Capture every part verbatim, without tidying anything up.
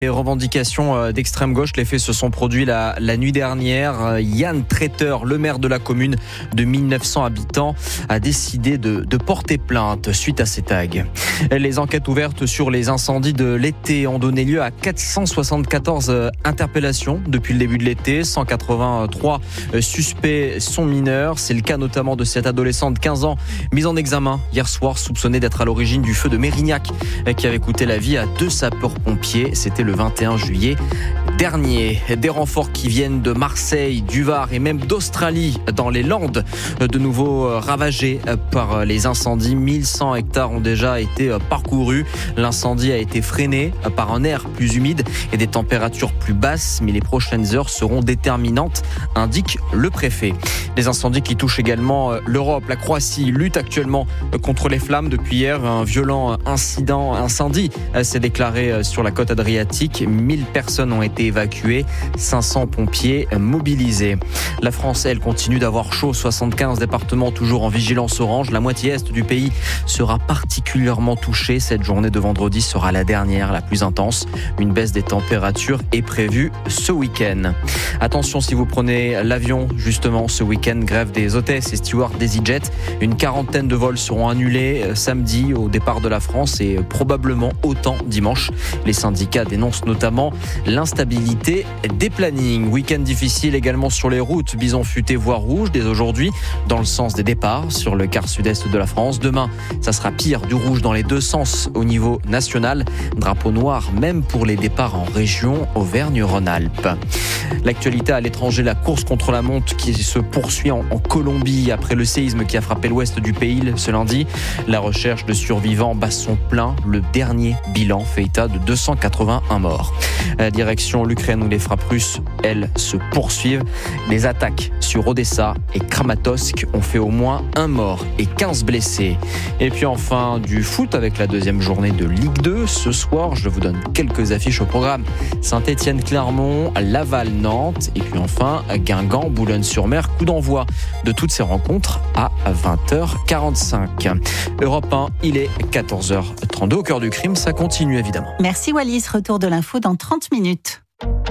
Les revendications d'extrême gauche, les faits se sont produits la, la nuit dernière. Yann Traiteur, le maire de la commune de mille neuf cents habitants, a décidé de, de porter plainte suite à ces tags. Les enquêtes ouvertes sur les incendies de l'été ont donné lieu à quatre cent soixante-quatorze interpellations depuis le début de l'été. cent quatre-vingt-trois suspects sont mineurs. C'est le cas notamment de cette adolescente de quinze ans mise en examen hier soir, soupçonnée d'être à l'origine du feu de Mérignac qui avait coûté la vie à deux sapeurs-pompiers. C'était le vingt et un juillet dernier. Des renforts qui viennent de Marseille, du Var et même d'Australie dans les Landes, de nouveau ravagées par les incendies. mille cent hectares ont déjà été parcourus. L'incendie a été freiné par un air plus humide et des températures plus basses, mais les prochaines heures seront déterminantes, indique le préfet. Des incendies qui touchent également l'Europe. La Croatie lutte actuellement contre les flammes. Depuis hier, un violent incident, incendie s'est déclaré sur la côte adriatique. mille personnes ont été évacuées, cinq cents pompiers mobilisés. La France, elle, continue d'avoir chaud. soixante-quinze départements toujours en vigilance orange. La moitié est du pays sera particulièrement touchée. Cette journée de vendredi sera la dernière, la plus intense. Une baisse des températures est prévue ce week-end. Attention si vous prenez l'avion, justement, ce week-end, grève des hôtesses et stewards d'EasyJet. Une quarantaine de vols seront annulés samedi au départ de la France et probablement autant dimanche. Les syndicats dénoncent notamment l'instabilité des plannings. Week-end difficile également sur les routes. Bison futé voie rouge dès aujourd'hui dans le sens des départs sur le quart sud-est de la France. Demain, ça sera pire, du rouge dans les deux sens au niveau national. Drapeau noir même pour les départs en région Auvergne-Rhône-Alpes. L'actualité à l'étranger, la course contre la montre qui se poursuit en, en Colombie après le séisme qui a frappé l'ouest du pays ce lundi. La recherche de survivants bat son plein. Le dernier bilan fait état de deux cent quatre-vingt-un morts. À la direction l'Ukraine où les frappes russes, elles, se poursuivent. Les attaques sur Odessa et Kramatorsk ont fait au moins un mort et quinze blessés. Et puis enfin, du foot avec la deuxième journée de Ligue deux. Ce soir, je vous donne quelques affiches au programme. Saint-Étienne-Clermont, Laval-Nantes et puis enfin Guingamp, Boulogne-sur-Mer. Coup d'envoi de toutes ces rencontres à vingt heures quarante-cinq. Europe un, il est quatorze heures trente-deux. Au cœur du crime, ça continue évidemment. Merci Wallis, retour de l'info dans trente minutes.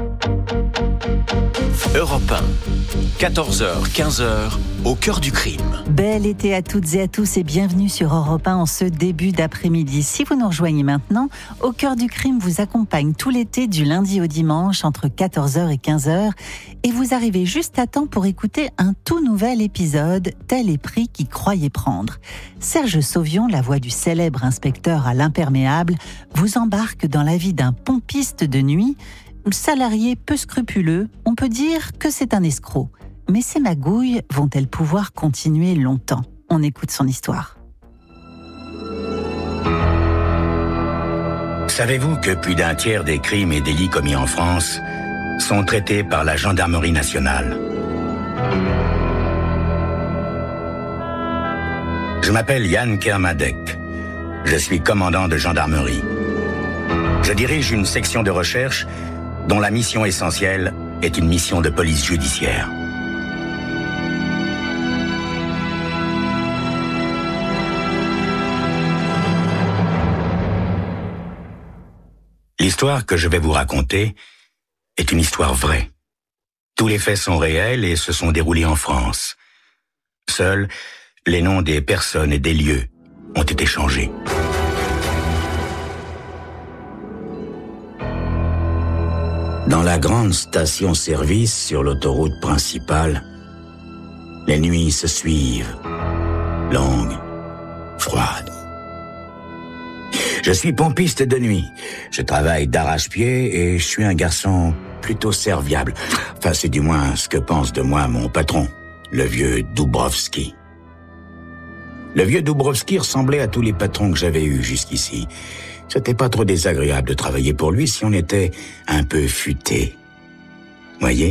Europe un, quatorze heures quinze heures, au cœur du crime. Bel été à toutes et à tous et bienvenue sur Europe un en ce début d'après-midi. Si vous nous rejoignez maintenant, Au cœur du crime vous accompagne tout l'été du lundi au dimanche entre quatorze heures et quinze heures et vous arrivez juste à temps pour écouter un tout nouvel épisode, Tel est pris qui croyait prendre. Serge Sauvion, la voix du célèbre inspecteur à l'imperméable, vous embarque dans la vie d'un pompiste de nuit. Salarié peu scrupuleux, on peut dire que c'est un escroc. Mais ces magouilles vont-elles pouvoir continuer longtemps ? On écoute son histoire. Savez-vous que plus d'un tiers des crimes et délits commis en France sont traités par la gendarmerie nationale ? Je m'appelle Yann Kermadec. Je suis commandant de gendarmerie. Je dirige une section de recherche dont la mission essentielle est une mission de police judiciaire. L'histoire que je vais vous raconter est une histoire vraie. Tous les faits sont réels et se sont déroulés en France. Seuls les noms des personnes et des lieux ont été changés. Dans la grande station-service sur l'autoroute principale, les nuits se suivent, longues, froides. Je suis pompiste de nuit. Je travaille d'arrache-pied et je suis un garçon plutôt serviable. Enfin, c'est du moins ce que pense de moi mon patron, le vieux Dubrovski. Le vieux Dubrovski ressemblait à tous les patrons que j'avais eus jusqu'ici. C'était pas trop désagréable de travailler pour lui si on était un peu futé. Voyez ?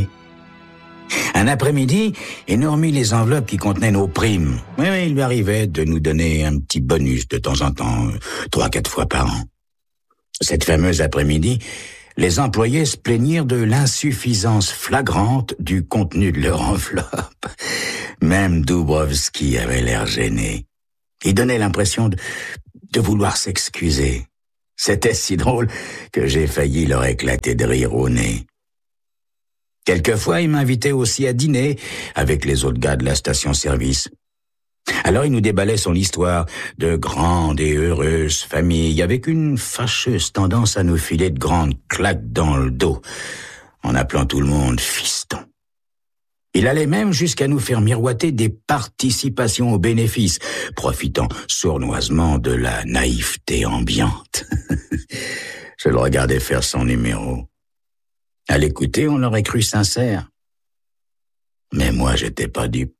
Un après-midi, il nous remit les enveloppes qui contenaient nos primes. Oui, oui, il lui arrivait de nous donner un petit bonus de temps en temps, trois, quatre fois par an. Cette fameuse après-midi, les employés se plaignirent de l'insuffisance flagrante du contenu de leur enveloppe. Même Dubrovski avait l'air gêné. Il donnait l'impression de, de vouloir s'excuser. C'était si drôle que j'ai failli leur éclater de rire au nez. Quelquefois, il m'invitait aussi à dîner avec les autres gars de la station-service. Alors il nous déballait son histoire de grande et heureuse famille, avec une fâcheuse tendance à nous filer de grandes claques dans le dos, en appelant tout le monde fiston. Il allait même jusqu'à nous faire miroiter des participations aux bénéfices, profitant sournoisement de la naïveté ambiante. Je le regardais faire son numéro. À l'écouter, on l'aurait cru sincère. Mais moi, j'étais pas dupe.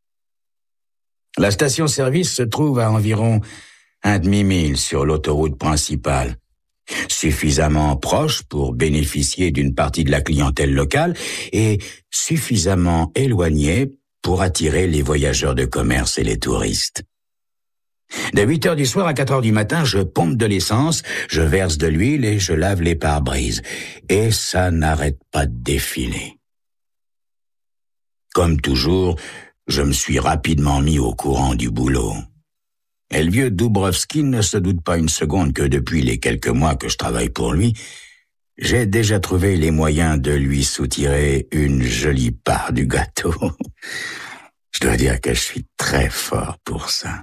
La station-service se trouve à environ un demi-mille sur l'autoroute principale, suffisamment proche pour bénéficier d'une partie de la clientèle locale et suffisamment éloigné pour attirer les voyageurs de commerce et les touristes. De huit heures du soir à quatre heures du matin, je pompe de l'essence, je verse de l'huile et je lave les pare-brises. Et ça n'arrête pas de défiler. Comme toujours, je me suis rapidement mis au courant du boulot. Et le vieux Dubrovski ne se doute pas une seconde que depuis les quelques mois que je travaille pour lui, j'ai déjà trouvé les moyens de lui soutirer une jolie part du gâteau. Je dois dire que je suis très fort pour ça.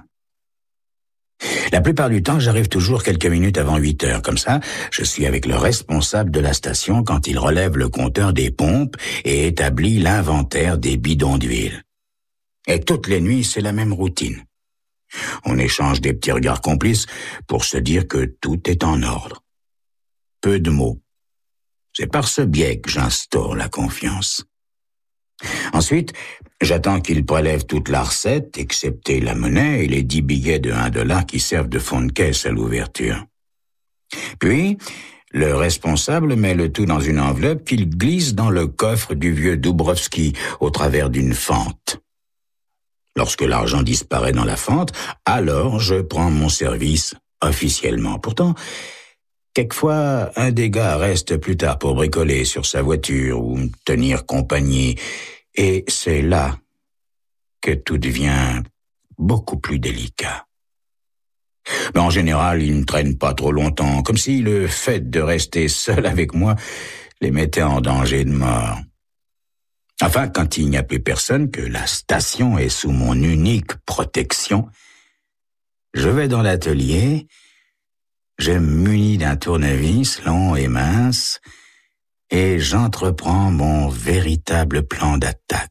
La plupart du temps, j'arrive toujours quelques minutes avant huit heures. Comme ça, je suis avec le responsable de la station quand il relève le compteur des pompes et établit l'inventaire des bidons d'huile. Et toutes les nuits, c'est la même routine. On échange des petits regards complices pour se dire que tout est en ordre. Peu de mots. C'est par ce biais que j'instaure la confiance. Ensuite, j'attends qu'il prélève toute la recette, excepté la monnaie et les dix billets de un dollar qui servent de fond de caisse à l'ouverture. Puis, le responsable met le tout dans une enveloppe qu'il glisse dans le coffre du vieux Dubrovski au travers d'une fente. Lorsque l'argent disparaît dans la fente, alors je prends mon service officiellement. Pourtant, quelquefois, un des gars reste plus tard pour bricoler sur sa voiture ou me tenir compagnie. Et c'est là que tout devient beaucoup plus délicat. Mais en général, ils ne traînent pas trop longtemps, comme si le fait de rester seul avec moi les mettait en danger de mort. Enfin, quand il n'y a plus personne, que la station est sous mon unique protection, je vais dans l'atelier, je me munis d'un tournevis long et mince, et j'entreprends mon véritable plan d'attaque.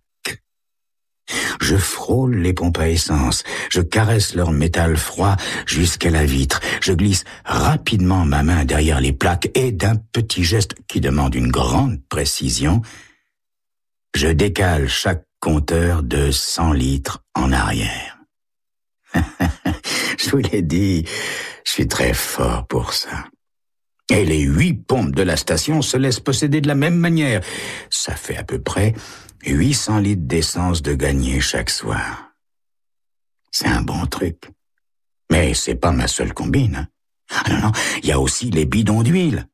Je frôle les pompes à essence, je caresse leur métal froid jusqu'à la vitre, je glisse rapidement ma main derrière les plaques et d'un petit geste qui demande une grande précision, je décale chaque compteur de cent litres en arrière. Je vous l'ai dit, je suis très fort pour ça. Et les huit pompes de la station se laissent posséder de la même manière. Ça fait à peu près huit cents litres d'essence de gagné chaque soir. C'est un bon truc. Mais c'est pas ma seule combine. Hein. Ah non, non, il y a aussi les bidons d'huile.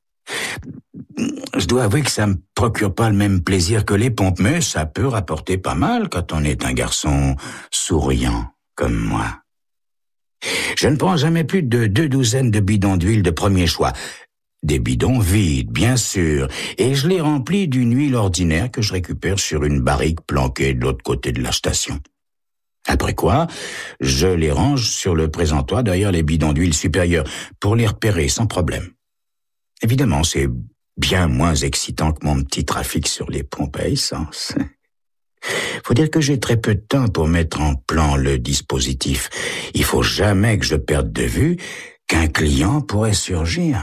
Je dois avouer que ça me procure pas le même plaisir que les pompes, mais ça peut rapporter pas mal quand on est un garçon souriant comme moi. Je ne prends jamais plus de deux douzaines de bidons d'huile de premier choix. Des bidons vides, bien sûr, et je les remplis d'une huile ordinaire que je récupère sur une barrique planquée de l'autre côté de la station. Après quoi, je les range sur le présentoir derrière les bidons d'huile supérieurs pour les repérer sans problème. Évidemment, c'est bien moins excitant que mon petit trafic sur les pompes à essence. Faut dire que j'ai très peu de temps pour mettre en plan le dispositif. Il faut jamais que je perde de vue qu'un client pourrait surgir.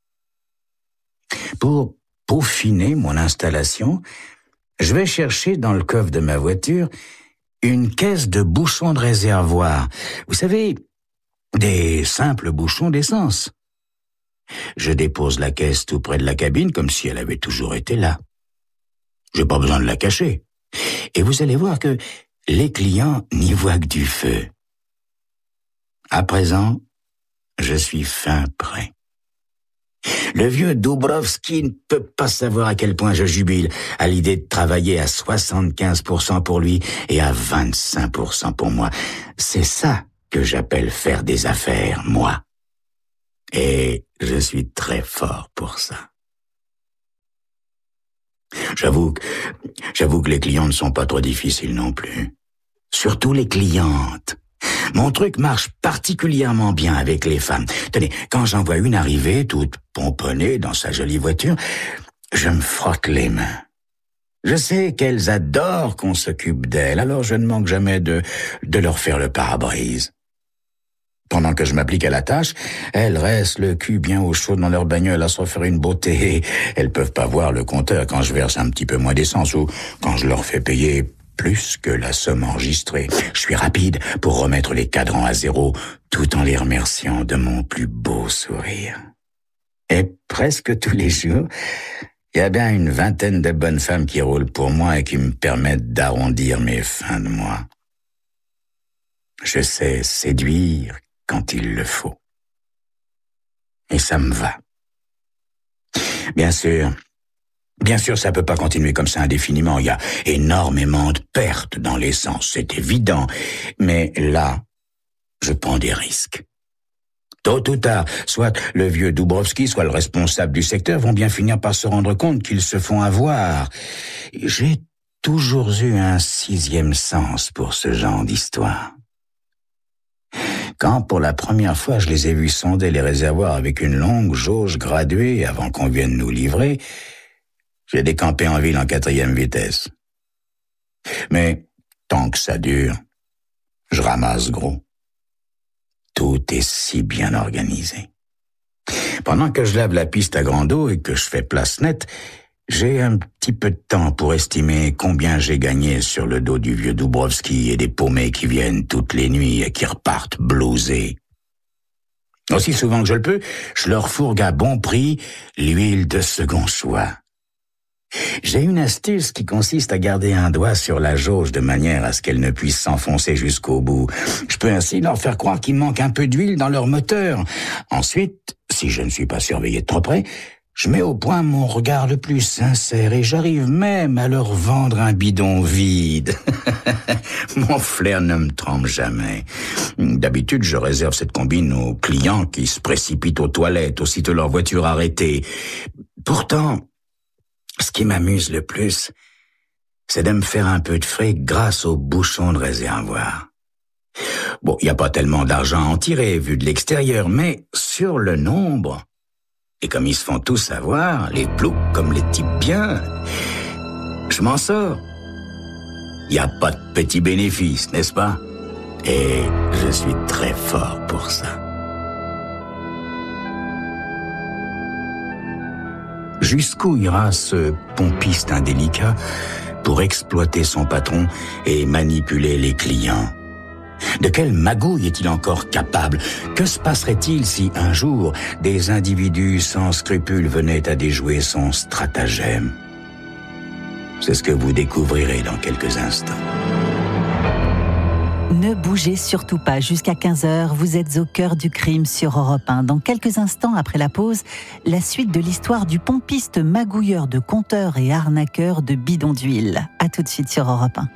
Pour peaufiner mon installation, je vais chercher dans le coffre de ma voiture une caisse de bouchons de réservoir. Vous savez, des simples bouchons d'essence. Je dépose la caisse tout près de la cabine comme si elle avait toujours été là. J'ai pas besoin de la cacher. Et vous allez voir que les clients n'y voient que du feu. À présent, je suis fin prêt. Le vieux Dubrovski ne peut pas savoir à quel point je jubile à l'idée de travailler à soixante-quinze pour cent pour lui et à vingt-cinq pour cent pour moi. C'est ça que j'appelle faire des affaires, moi. Et je suis très fort pour ça. J'avoue que, j'avoue que les clients ne sont pas trop difficiles non plus. Surtout les clientes. Mon truc marche particulièrement bien avec les femmes. Tenez, quand j'en vois une arriver, toute pomponnée dans sa jolie voiture, je me frotte les mains. Je sais qu'elles adorent qu'on s'occupe d'elles, alors je ne manque jamais de, de leur faire le pare-brise. Pendant que je m'applique à la tâche, elles restent le cul bien au chaud dans leur bagnole à se refaire une beauté. Elles peuvent pas voir le compteur quand je verse un petit peu moins d'essence ou quand je leur fais payer plus que la somme enregistrée. Je suis rapide pour remettre les cadrans à zéro, tout en les remerciant de mon plus beau sourire. Et presque tous les jours, il y a bien une vingtaine de bonnes femmes qui roulent pour moi et qui me permettent d'arrondir mes fins de mois. Je sais séduire quand il le faut. Et ça me va. Bien sûr, bien sûr, ça peut pas continuer comme ça indéfiniment. Il y a énormément de pertes dans l'essence, c'est évident. Mais là, je prends des risques. Tôt ou tard, soit le vieux Dubrovski, soit le responsable du secteur vont bien finir par se rendre compte qu'ils se font avoir. J'ai toujours eu un sixième sens pour ce genre d'histoire. Quand, pour la première fois, je les ai vus sonder les réservoirs avec une longue jauge graduée avant qu'on vienne nous livrer, j'ai décampé en ville en quatrième vitesse. Mais, tant que ça dure, je ramasse gros. Tout est si bien organisé. Pendant que je lave la piste à grande eau et que je fais place nette, j'ai un petit peu de temps pour estimer combien j'ai gagné sur le dos du vieux Dubrovski et des paumés qui viennent toutes les nuits et qui repartent blousés. Aussi souvent que je le peux, je leur fourgue à bon prix l'huile de second choix. J'ai une astuce qui consiste à garder un doigt sur la jauge de manière à ce qu'elle ne puisse s'enfoncer jusqu'au bout. Je peux ainsi leur faire croire qu'il manque un peu d'huile dans leur moteur. Ensuite, si je ne suis pas surveillé de trop près, je mets au point mon regard le plus sincère et j'arrive même à leur vendre un bidon vide. Mon flair ne me trompe jamais. D'habitude, je réserve cette combine aux clients qui se précipitent aux toilettes aussitôt leur voiture arrêtée. Pourtant, ce qui m'amuse le plus, c'est de me faire un peu de fric grâce aux bouchons de réservoir. Bon, il n'y a pas tellement d'argent à en tirer vu de l'extérieur, mais sur le nombre... Et comme ils se font tous savoir, les ploucs comme les types bien, je m'en sors. Il n'y a pas de petits bénéfices, n'est-ce pas? Et je suis très fort pour ça. Jusqu'où ira ce pompiste indélicat pour exploiter son patron et manipuler les clients? De quelle magouille est-il encore capable? Que se passerait-il si, un jour, des individus sans scrupules venaient à déjouer son stratagème? C'est ce que vous découvrirez dans quelques instants. Ne bougez surtout pas jusqu'à quinze heures, vous êtes au cœur du crime sur Europe un. Dans quelques instants après la pause, la suite de l'histoire du pompiste magouilleur de compteurs et arnaqueur de bidons d'huile. À tout de suite sur Europe un.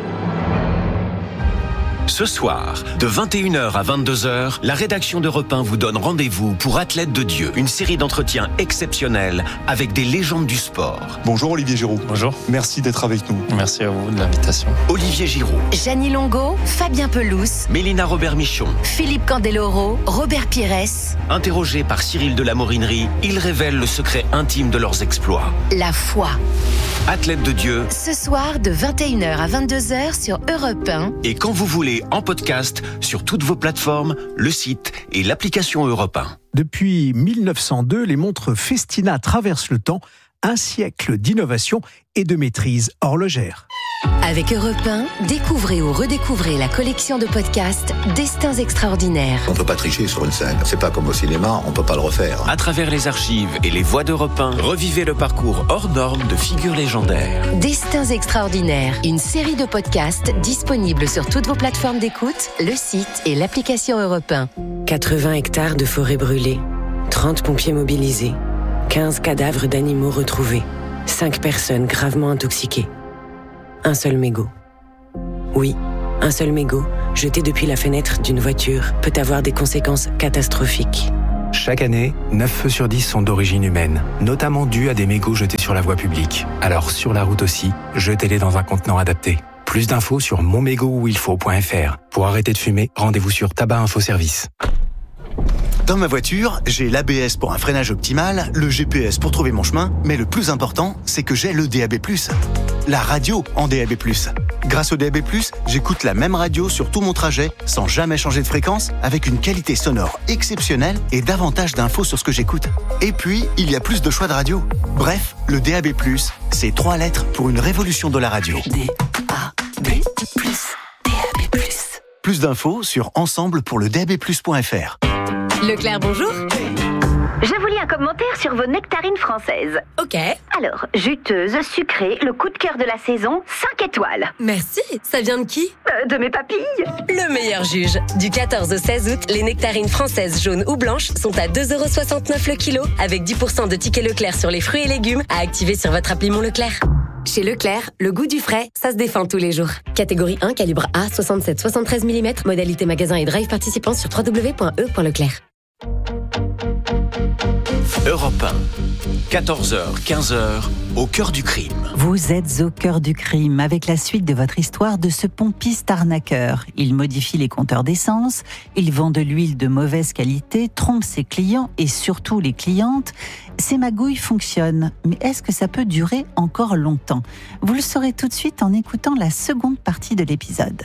Ce soir, de vingt et une heures à vingt-deux heures, la rédaction d'Europe un vous donne rendez-vous pour Athlètes de Dieu, une série d'entretiens exceptionnels avec des légendes du sport. Bonjour Olivier Giroud. Bonjour. Merci d'être avec nous. Merci à vous de l'invitation. Olivier Giroud, Jeannie Longo, Fabien Pelouse, Mélina Robert-Michon. Philippe Candeloro, Robert Pires. Interrogés par Cyril de la Morinerie, ils révèlent le secret intime de leurs exploits. La foi. Athlètes de Dieu. Ce soir, de vingt et une heures à vingt-deux heures sur Europe un. Et quand vous voulez, en podcast, sur toutes vos plateformes, le site et l'application Europe un. Depuis mille neuf cent deux, les montres Festina traversent le temps, un siècle d'innovation et de maîtrise horlogère. Avec Europe un, découvrez ou redécouvrez la collection de podcasts Destins extraordinaires. On ne peut pas tricher sur une scène. C'est pas comme au cinéma, on ne peut pas le refaire. À travers les archives et les voix d'Europe un, revivez le parcours hors norme de figures légendaires. Destins extraordinaires, une série de podcasts disponibles sur toutes vos plateformes d'écoute, le site et l'application Europe un. quatre-vingts hectares de forêt brûlée, trente pompiers mobilisés, quinze cadavres d'animaux retrouvés, cinq personnes gravement intoxiquées. Un seul mégot. Oui, un seul mégot, jeté depuis la fenêtre d'une voiture, peut avoir des conséquences catastrophiques. Chaque année, neuf feux sur dix sont d'origine humaine, notamment dus à des mégots jetés sur la voie publique. Alors sur la route aussi, jetez-les dans un contenant adapté. Plus d'infos sur mon mégot où il faut point f r. Pour arrêter de fumer, rendez-vous sur Tabac Info Service. Dans ma voiture, j'ai l'A B S pour un freinage optimal, le G P S pour trouver mon chemin, mais le plus important, c'est que j'ai le D A B plus. La radio en D A B plus. Grâce au D A B plus, j'écoute la même radio sur tout mon trajet, sans jamais changer de fréquence, avec une qualité sonore exceptionnelle et davantage d'infos sur ce que j'écoute. Et puis, il y a plus de choix de radio. Bref, le D A B plus, c'est trois lettres pour une révolution de la radio. D A B plus, D A B plus. Plus d'infos sur ensemble pour le D A B plus point f r. Leclerc, bonjour. Je vous lis un commentaire sur vos nectarines françaises. Ok. Alors, juteuse, sucrée, le coup de cœur de la saison, cinq étoiles. Merci. Ça vient de qui ? euh, De mes papilles. Le meilleur juge. Du quatorze au seize août, les nectarines françaises jaunes ou blanches sont à deux euros soixante-neuf le kilo, avec dix pour cent de tickets Leclerc sur les fruits et légumes à activer sur votre appli Mon Leclerc. Chez Leclerc, le goût du frais, ça se défend tous les jours. Catégorie un, calibre A, soixante-sept soixante-treize millimètres, modalité magasin et drive participant sur w w w point e point leclerc. Europe un, quatorze heures quinze, au cœur du crime. Vous êtes au cœur du crime avec la suite de votre histoire de ce pompiste arnaqueur. Il modifie les compteurs d'essence, il vend de l'huile de mauvaise qualité, trompe ses clients et surtout les clientes. Ces magouilles fonctionnent, mais est-ce que ça peut durer encore longtemps ? Vous le saurez tout de suite en écoutant la seconde partie de l'épisode.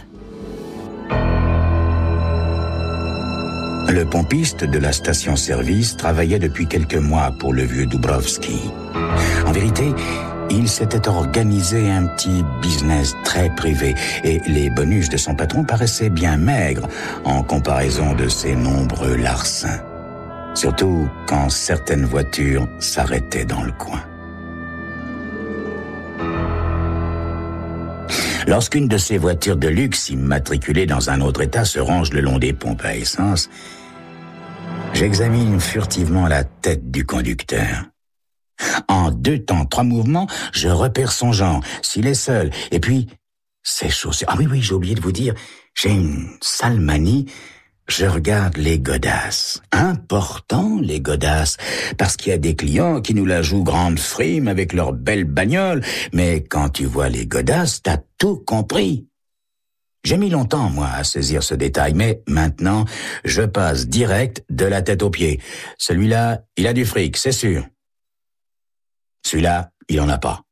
Le pompiste de la station-service travaillait depuis quelques mois pour le vieux Dubrovski. En vérité, il s'était organisé un petit business très privé et les bonus de son patron paraissaient bien maigres en comparaison de ses nombreux larcins. Surtout quand certaines voitures s'arrêtaient dans le coin. Lorsqu'une de ces voitures de luxe immatriculée dans un autre état se range le long des pompes à essence, j'examine furtivement la tête du conducteur. En deux temps, trois mouvements, je repère son genre, s'il est seul, et puis ses chaussures. Ah oui, oui, j'ai oublié de vous dire, j'ai une sale manie, je regarde les godasses. Important, les godasses, parce qu'il y a des clients qui nous la jouent grande frime avec leurs belles bagnoles, mais quand tu vois les godasses, t'as tout compris. J'ai mis longtemps, moi, à saisir ce détail, mais maintenant, je passe direct de la tête aux pieds. Celui-là, il a du fric, c'est sûr. Celui-là, il en a pas.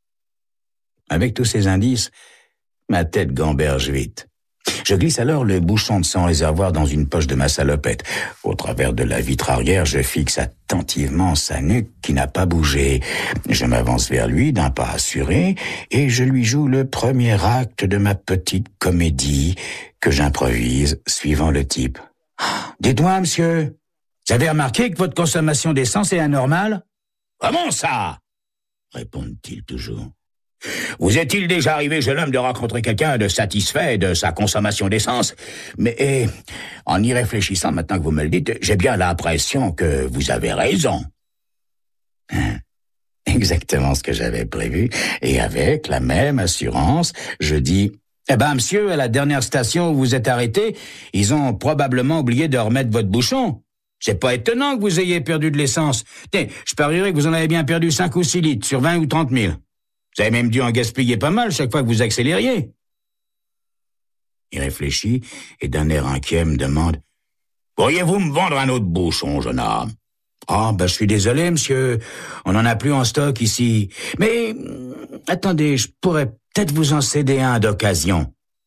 Avec tous ces indices, ma tête gamberge vite. Je glisse alors le bouchon de son réservoir dans une poche de ma salopette. Au travers de la vitre arrière, je fixe attentivement sa nuque qui n'a pas bougé. Je m'avance vers lui d'un pas assuré et je lui joue le premier acte de ma petite comédie que j'improvise suivant le type. « Dites-moi, monsieur, vous avez remarqué que votre consommation d'essence est anormale ? »« Comment ça ?» répond-il toujours. Vous est-il déjà arrivé, jeune homme, de rencontrer quelqu'un de satisfait de sa consommation d'essence ? Mais eh, en y réfléchissant, maintenant que vous me le dites, j'ai bien l'impression que vous avez raison. Hein, exactement ce que j'avais prévu. Et avec la même assurance, je dis... Eh ben, monsieur, à la dernière station où vous êtes arrêté, ils ont probablement oublié de remettre votre bouchon. C'est pas étonnant que vous ayez perdu de l'essence. Tiens, je parierais que vous en avez bien perdu cinq ou six litres sur vingt ou trente mille. Vous avez même dû en gaspiller pas mal chaque fois que vous accélériez. Il réfléchit et d'un air inquiet me demande « Pourriez-vous me vendre un autre bouchon, jeune homme ?»« Ah, ben je suis désolé, monsieur, on n'en a plus en stock ici. Mais, attendez, je pourrais peut-être vous en céder un d'occasion. »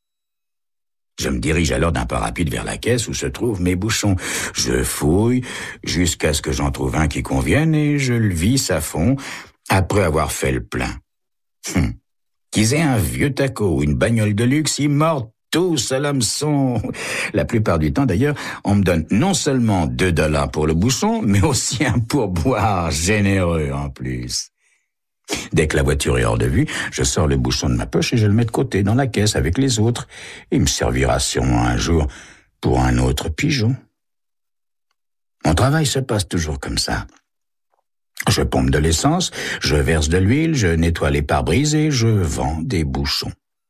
Je me dirige alors d'un pas rapide vers la caisse où se trouvent mes bouchons. Je fouille jusqu'à ce que j'en trouve un qui convienne et je le visse à fond après avoir fait le plein. Hum. Qu'ils aient un vieux taco ou une bagnole de luxe, ils mordent tous à l'hameçon. La plupart du temps, d'ailleurs, on me donne non seulement deux dollars pour le bouchon, mais aussi un pourboire généreux en plus. Dès que la voiture est hors de vue, je sors le bouchon de ma poche et je le mets de côté dans la caisse avec les autres. Il me servira sûrement un jour pour un autre pigeon. Mon travail se passe toujours comme ça. Je pompe de l'essence, je verse de l'huile, je nettoie les pare-brises et je vends des bouchons.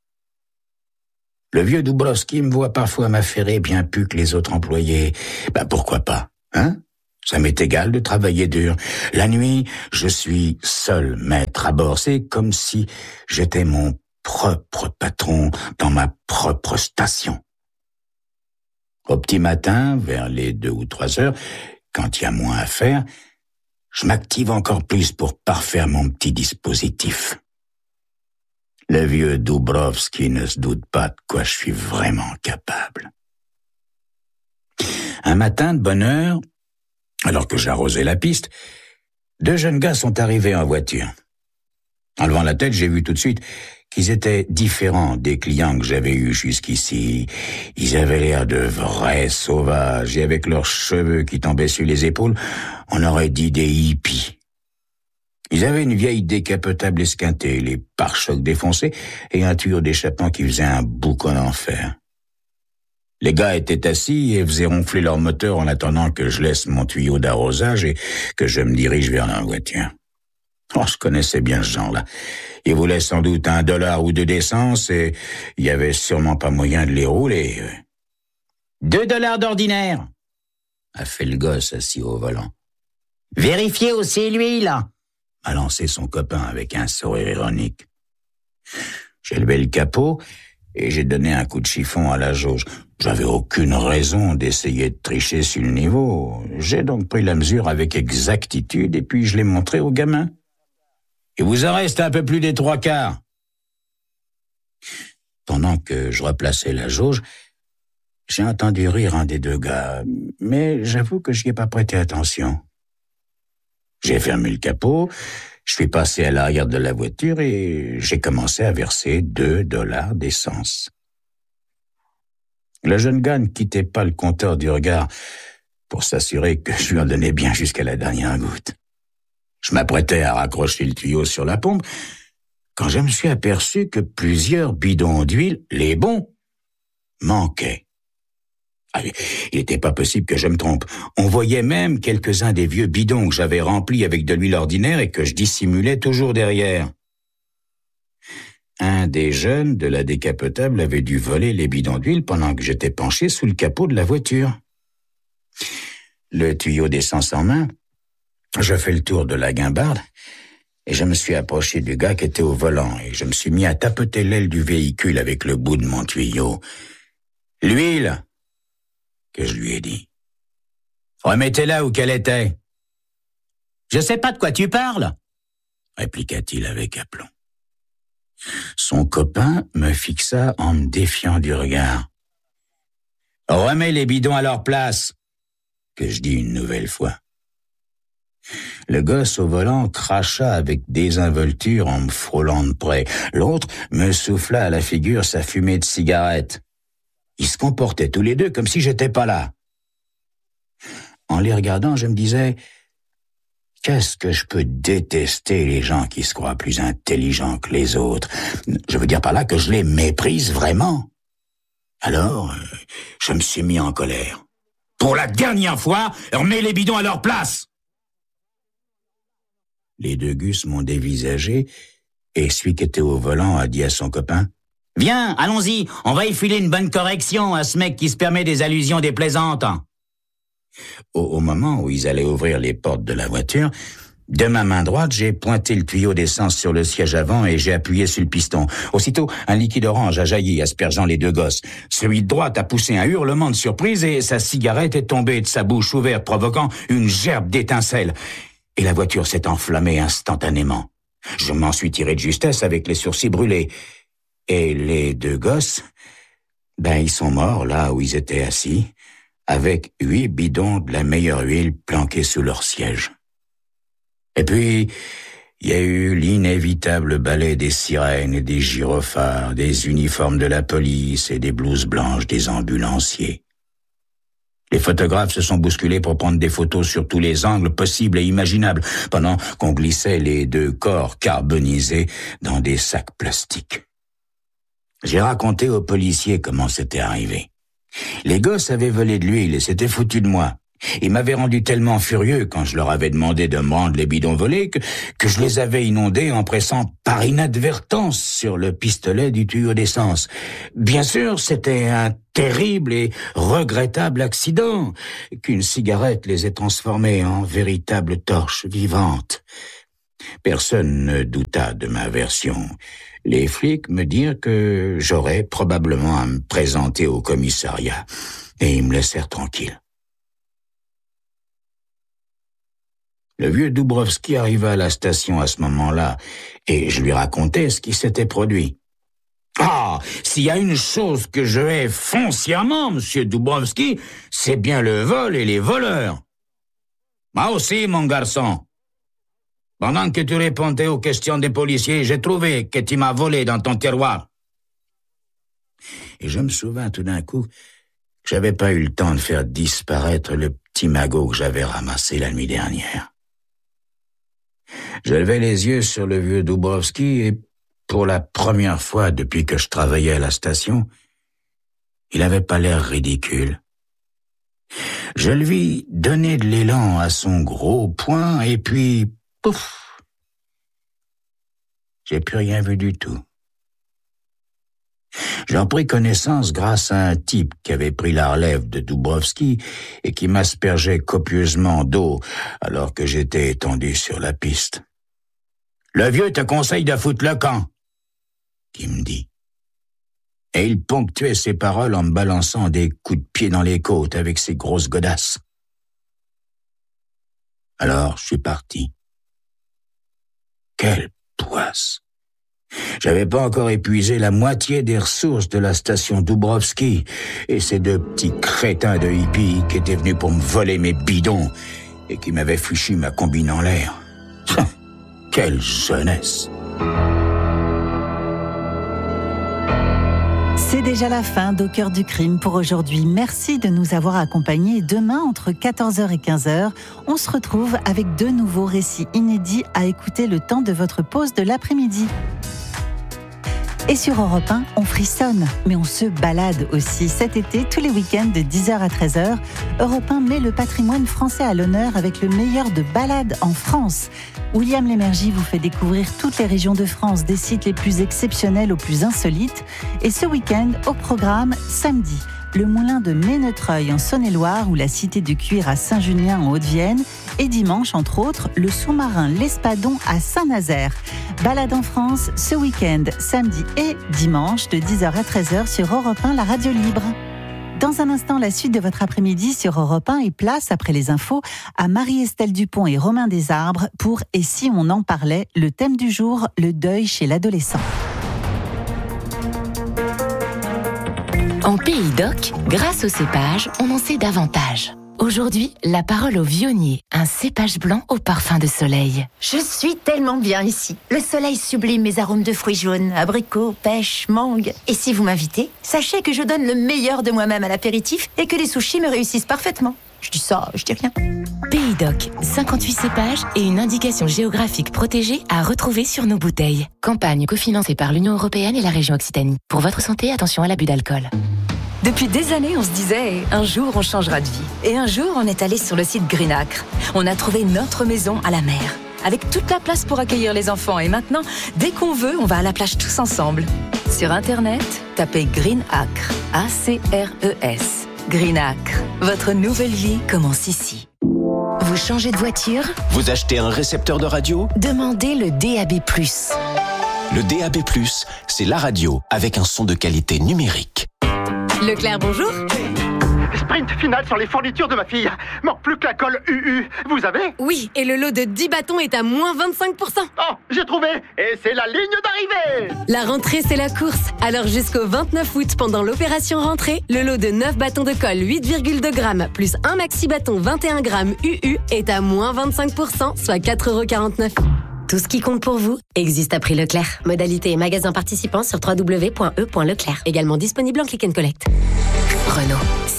Le vieux Dubrovski me voit parfois m'affairer bien plus que les autres employés. Ben pourquoi pas, hein ? Ça m'est égal de travailler dur. La nuit, je suis seul maître à bord. C'est comme si j'étais mon propre patron dans ma propre station. Au petit matin, vers les deux ou trois heures, quand il y a moins à faire, je m'active encore plus pour parfaire mon petit dispositif. Le vieux Dubrovski ne se doute pas de quoi je suis vraiment capable. Un matin de bonne heure, alors que j'arrosais la piste, deux jeunes gars sont arrivés en voiture. En levant la tête, j'ai vu tout de suite qu'ils étaient différents des clients que j'avais eus jusqu'ici. Ils avaient l'air de vrais sauvages, et avec leurs cheveux qui tombaient sur les épaules, on aurait dit des hippies. Ils avaient une vieille décapotable esquintée, les pare-chocs défoncés, et un tuyau d'échappement qui faisait un boucan en fer. Les gars étaient assis et faisaient ronfler leur moteur en attendant que je laisse mon tuyau d'arrosage et que je me dirige vers leur voiture. Oh, je connaissais bien ce genre-là. Ils voulaient sans doute un dollar ou deux d'essence et il y avait sûrement pas moyen de les rouler. Deux dollars d'ordinaire, a fait le gosse assis au volant. Vérifiez aussi l'huile, a lancé son copain avec un sourire ironique. J'ai levé le capot et j'ai donné un coup de chiffon à la jauge. J'avais aucune raison d'essayer de tricher sur le niveau. J'ai donc pris la mesure avec exactitude et puis je l'ai montré au gamin. Il vous en reste un peu plus des trois quarts. Pendant que je replaçais la jauge, j'ai entendu rire un des deux gars, mais j'avoue que j'y ai pas prêté attention. J'ai fermé le capot, je suis passé à l'arrière de la voiture et j'ai commencé à verser deux dollars d'essence. Le jeune gars ne quittait pas le compteur du regard pour s'assurer que je lui en donnais bien jusqu'à la dernière goutte. Je m'apprêtais à raccrocher le tuyau sur la pompe quand je me suis aperçu que plusieurs bidons d'huile, les bons, manquaient. Ah, il n'était pas possible que je me trompe. On voyait même quelques-uns des vieux bidons que j'avais remplis avec de l'huile ordinaire et que je dissimulais toujours derrière. Un des jeunes de la décapotable avait dû voler les bidons d'huile pendant que j'étais penché sous le capot de la voiture. Le tuyau d'essence en main, je fais le tour de la guimbarde et je me suis approché du gars qui était au volant et je me suis mis à tapoter l'aile du véhicule avec le bout de mon tuyau. « L'huile !» que je lui ai dit. « Remettez-la où qu'elle était. »« Je sais pas de quoi tu parles !» répliqua-t-il avec aplomb. Son copain me fixa en me défiant du regard. « Remets les bidons à leur place !» que je dis une nouvelle fois. Le gosse au volant cracha avec désinvolture en me frôlant de près. L'autre me souffla à la figure sa fumée de cigarette. Ils se comportaient tous les deux comme si j'étais pas là. En les regardant, je me disais, qu'est-ce que je peux détester les gens qui se croient plus intelligents que les autres. Je veux dire par là que je les méprise vraiment. Alors, je me suis mis en colère. Pour la dernière fois, remets les bidons à leur place. Les deux gus m'ont dévisagé et celui qui était au volant a dit à son copain « Viens, allons-y, on va y filer une bonne correction à ce mec qui se permet des allusions déplaisantes. » Au, au moment où ils allaient ouvrir les portes de la voiture, de ma main droite, j'ai pointé le tuyau d'essence sur le siège avant et j'ai appuyé sur le piston. Aussitôt, un liquide orange a jailli, aspergeant les deux gosses. Celui de droite a poussé un hurlement de surprise et sa cigarette est tombée de sa bouche ouverte, provoquant une gerbe d'étincelles. Et la voiture s'est enflammée instantanément. Je m'en suis tiré de justesse avec les sourcils brûlés. Et les deux gosses, ben ils sont morts là où ils étaient assis, avec huit bidons de la meilleure huile planqués sous leur siège. Et puis, il y a eu l'inévitable ballet des sirènes et des gyrophares, des uniformes de la police et des blouses blanches des ambulanciers. Les photographes se sont bousculés pour prendre des photos sur tous les angles possibles et imaginables, pendant qu'on glissait les deux corps carbonisés dans des sacs plastiques. J'ai raconté aux policiers comment c'était arrivé. Les gosses avaient volé de l'huile et s'étaient foutus de moi. Ils m'avaient rendu tellement furieux quand je leur avais demandé de me rendre les bidons volés que, que je les avais inondés en pressant par inadvertance sur le pistolet du tuyau d'essence. Bien sûr, c'était un terrible et regrettable accident, qu'une cigarette les ait transformés en véritables torches vivantes. Personne ne douta de ma version. Les flics me dirent que j'aurais probablement à me présenter au commissariat, et ils me laissèrent tranquille. Le vieux Dubrovski arriva à la station à ce moment-là, et je lui racontai ce qui s'était produit. « Ah, s'il y a une chose que je hais foncièrement, monsieur Dubrovski, c'est bien le vol et les voleurs. Moi aussi, mon garçon. Pendant que tu répondais aux questions des policiers, j'ai trouvé que tu m'as volé dans ton tiroir. » Et je me souvins tout d'un coup que j'avais pas eu le temps de faire disparaître le petit magot que j'avais ramassé la nuit dernière. Je levai les yeux sur le vieux Dubrovski et, pour la première fois depuis que je travaillais à la station, il avait pas l'air ridicule. Je le vis donner de l'élan à son gros poing et puis, pouf, j'ai plus rien vu du tout. J'en pris connaissance grâce à un type qui avait pris la relève de Dubrovski et qui m'aspergeait copieusement d'eau alors que j'étais étendu sur la piste. « Le vieux te conseille de foutre le camp », qu'il me dit. Et il ponctuait ses paroles en me balançant des coups de pied dans les côtes avec ses grosses godasses. Alors je suis parti. Quelle poisse! J'avais pas encore épuisé la moitié des ressources de la station Dubrovski, et ces deux petits crétins de hippies qui étaient venus pour me voler mes bidons et qui m'avaient fichu ma combine en l'air. Quelle jeunesse! C'est déjà la fin d'Au cœur du crime pour aujourd'hui. Merci de nous avoir accompagnés. Demain, entre quatorze heures et quinze heures, on se retrouve avec deux nouveaux récits inédits à écouter le temps de votre pause de l'après-midi. Et sur Europe un, on frissonne, mais on se balade aussi. Cet été, tous les week-ends de dix heures à treize heures, Europe un met le patrimoine français à l'honneur avec le meilleur de balades en France. William Lémergie vous fait découvrir toutes les régions de France, des sites les plus exceptionnels aux plus insolites. Et ce week-end, au programme, samedi, le moulin de Ménetreuil en Saône-et-Loire ou la cité du cuir à Saint-Junien en Haute-Vienne. Et dimanche, entre autres, le sous-marin L'Espadon à Saint-Nazaire. Balade en France ce week-end, samedi et dimanche de dix heures à treize heures sur Europe un, la radio libre. Dans un instant, la suite de votre après-midi sur Europe un et place, après les infos, à Marie-Estelle Dupont et Romain Desarbres pour « Et si on en parlait ?», le thème du jour, le deuil chez l'adolescent. En Pays d'Oc, grâce au cépage, on en sait davantage. Aujourd'hui, la parole au vionnier, un cépage blanc au parfum de soleil. Je suis tellement bien ici. Le soleil sublime mes arômes de fruits jaunes, abricots, pêches, mangue. Et si vous m'invitez, sachez que je donne le meilleur de moi-même à l'apéritif et que les sushis me réussissent parfaitement. Je dis ça, je dis rien. Pays d'Oc, cinquante-huit cépages et une indication géographique protégée à retrouver sur nos bouteilles. Campagne cofinancée par l'Union européenne et la région Occitanie. Pour votre santé, attention à l'abus d'alcool. Depuis des années, on se disait « un jour, on changera de vie ». Et un jour, on est allé sur le site Green Acre. On a trouvé notre maison à la mer, avec toute la place pour accueillir les enfants. Et maintenant, dès qu'on veut, on va à la plage tous ensemble. Sur Internet, tapez Green Acre, A C R E S. Green Acre, votre nouvelle vie commence ici. Vous changez de voiture ? Vous achetez un récepteur de radio ? Demandez le D A B plus. Le D A B plus, c'est la radio avec un son de qualité numérique. Leclerc, bonjour. Sprint final sur les fournitures de ma fille. Manque plus que la colle U U. Vous avez ? Oui, et le lot de dix bâtons est à moins vingt-cinq pour cent. Oh, j'ai trouvé. Et c'est la ligne d'arrivée. La rentrée, c'est la course. Alors jusqu'au vingt-neuf août, pendant l'opération rentrée, le lot de neuf bâtons de colle huit virgule deux grammes plus un maxi bâton vingt et un grammes U U est à moins vingt-cinq pour cent, soit quatre euros quarante-neuf. Tout ce qui compte pour vous existe à prix Leclerc. Modalité et magasin participants sur w w w point e point leclerc. Également disponible en click and collect. Renault, c'est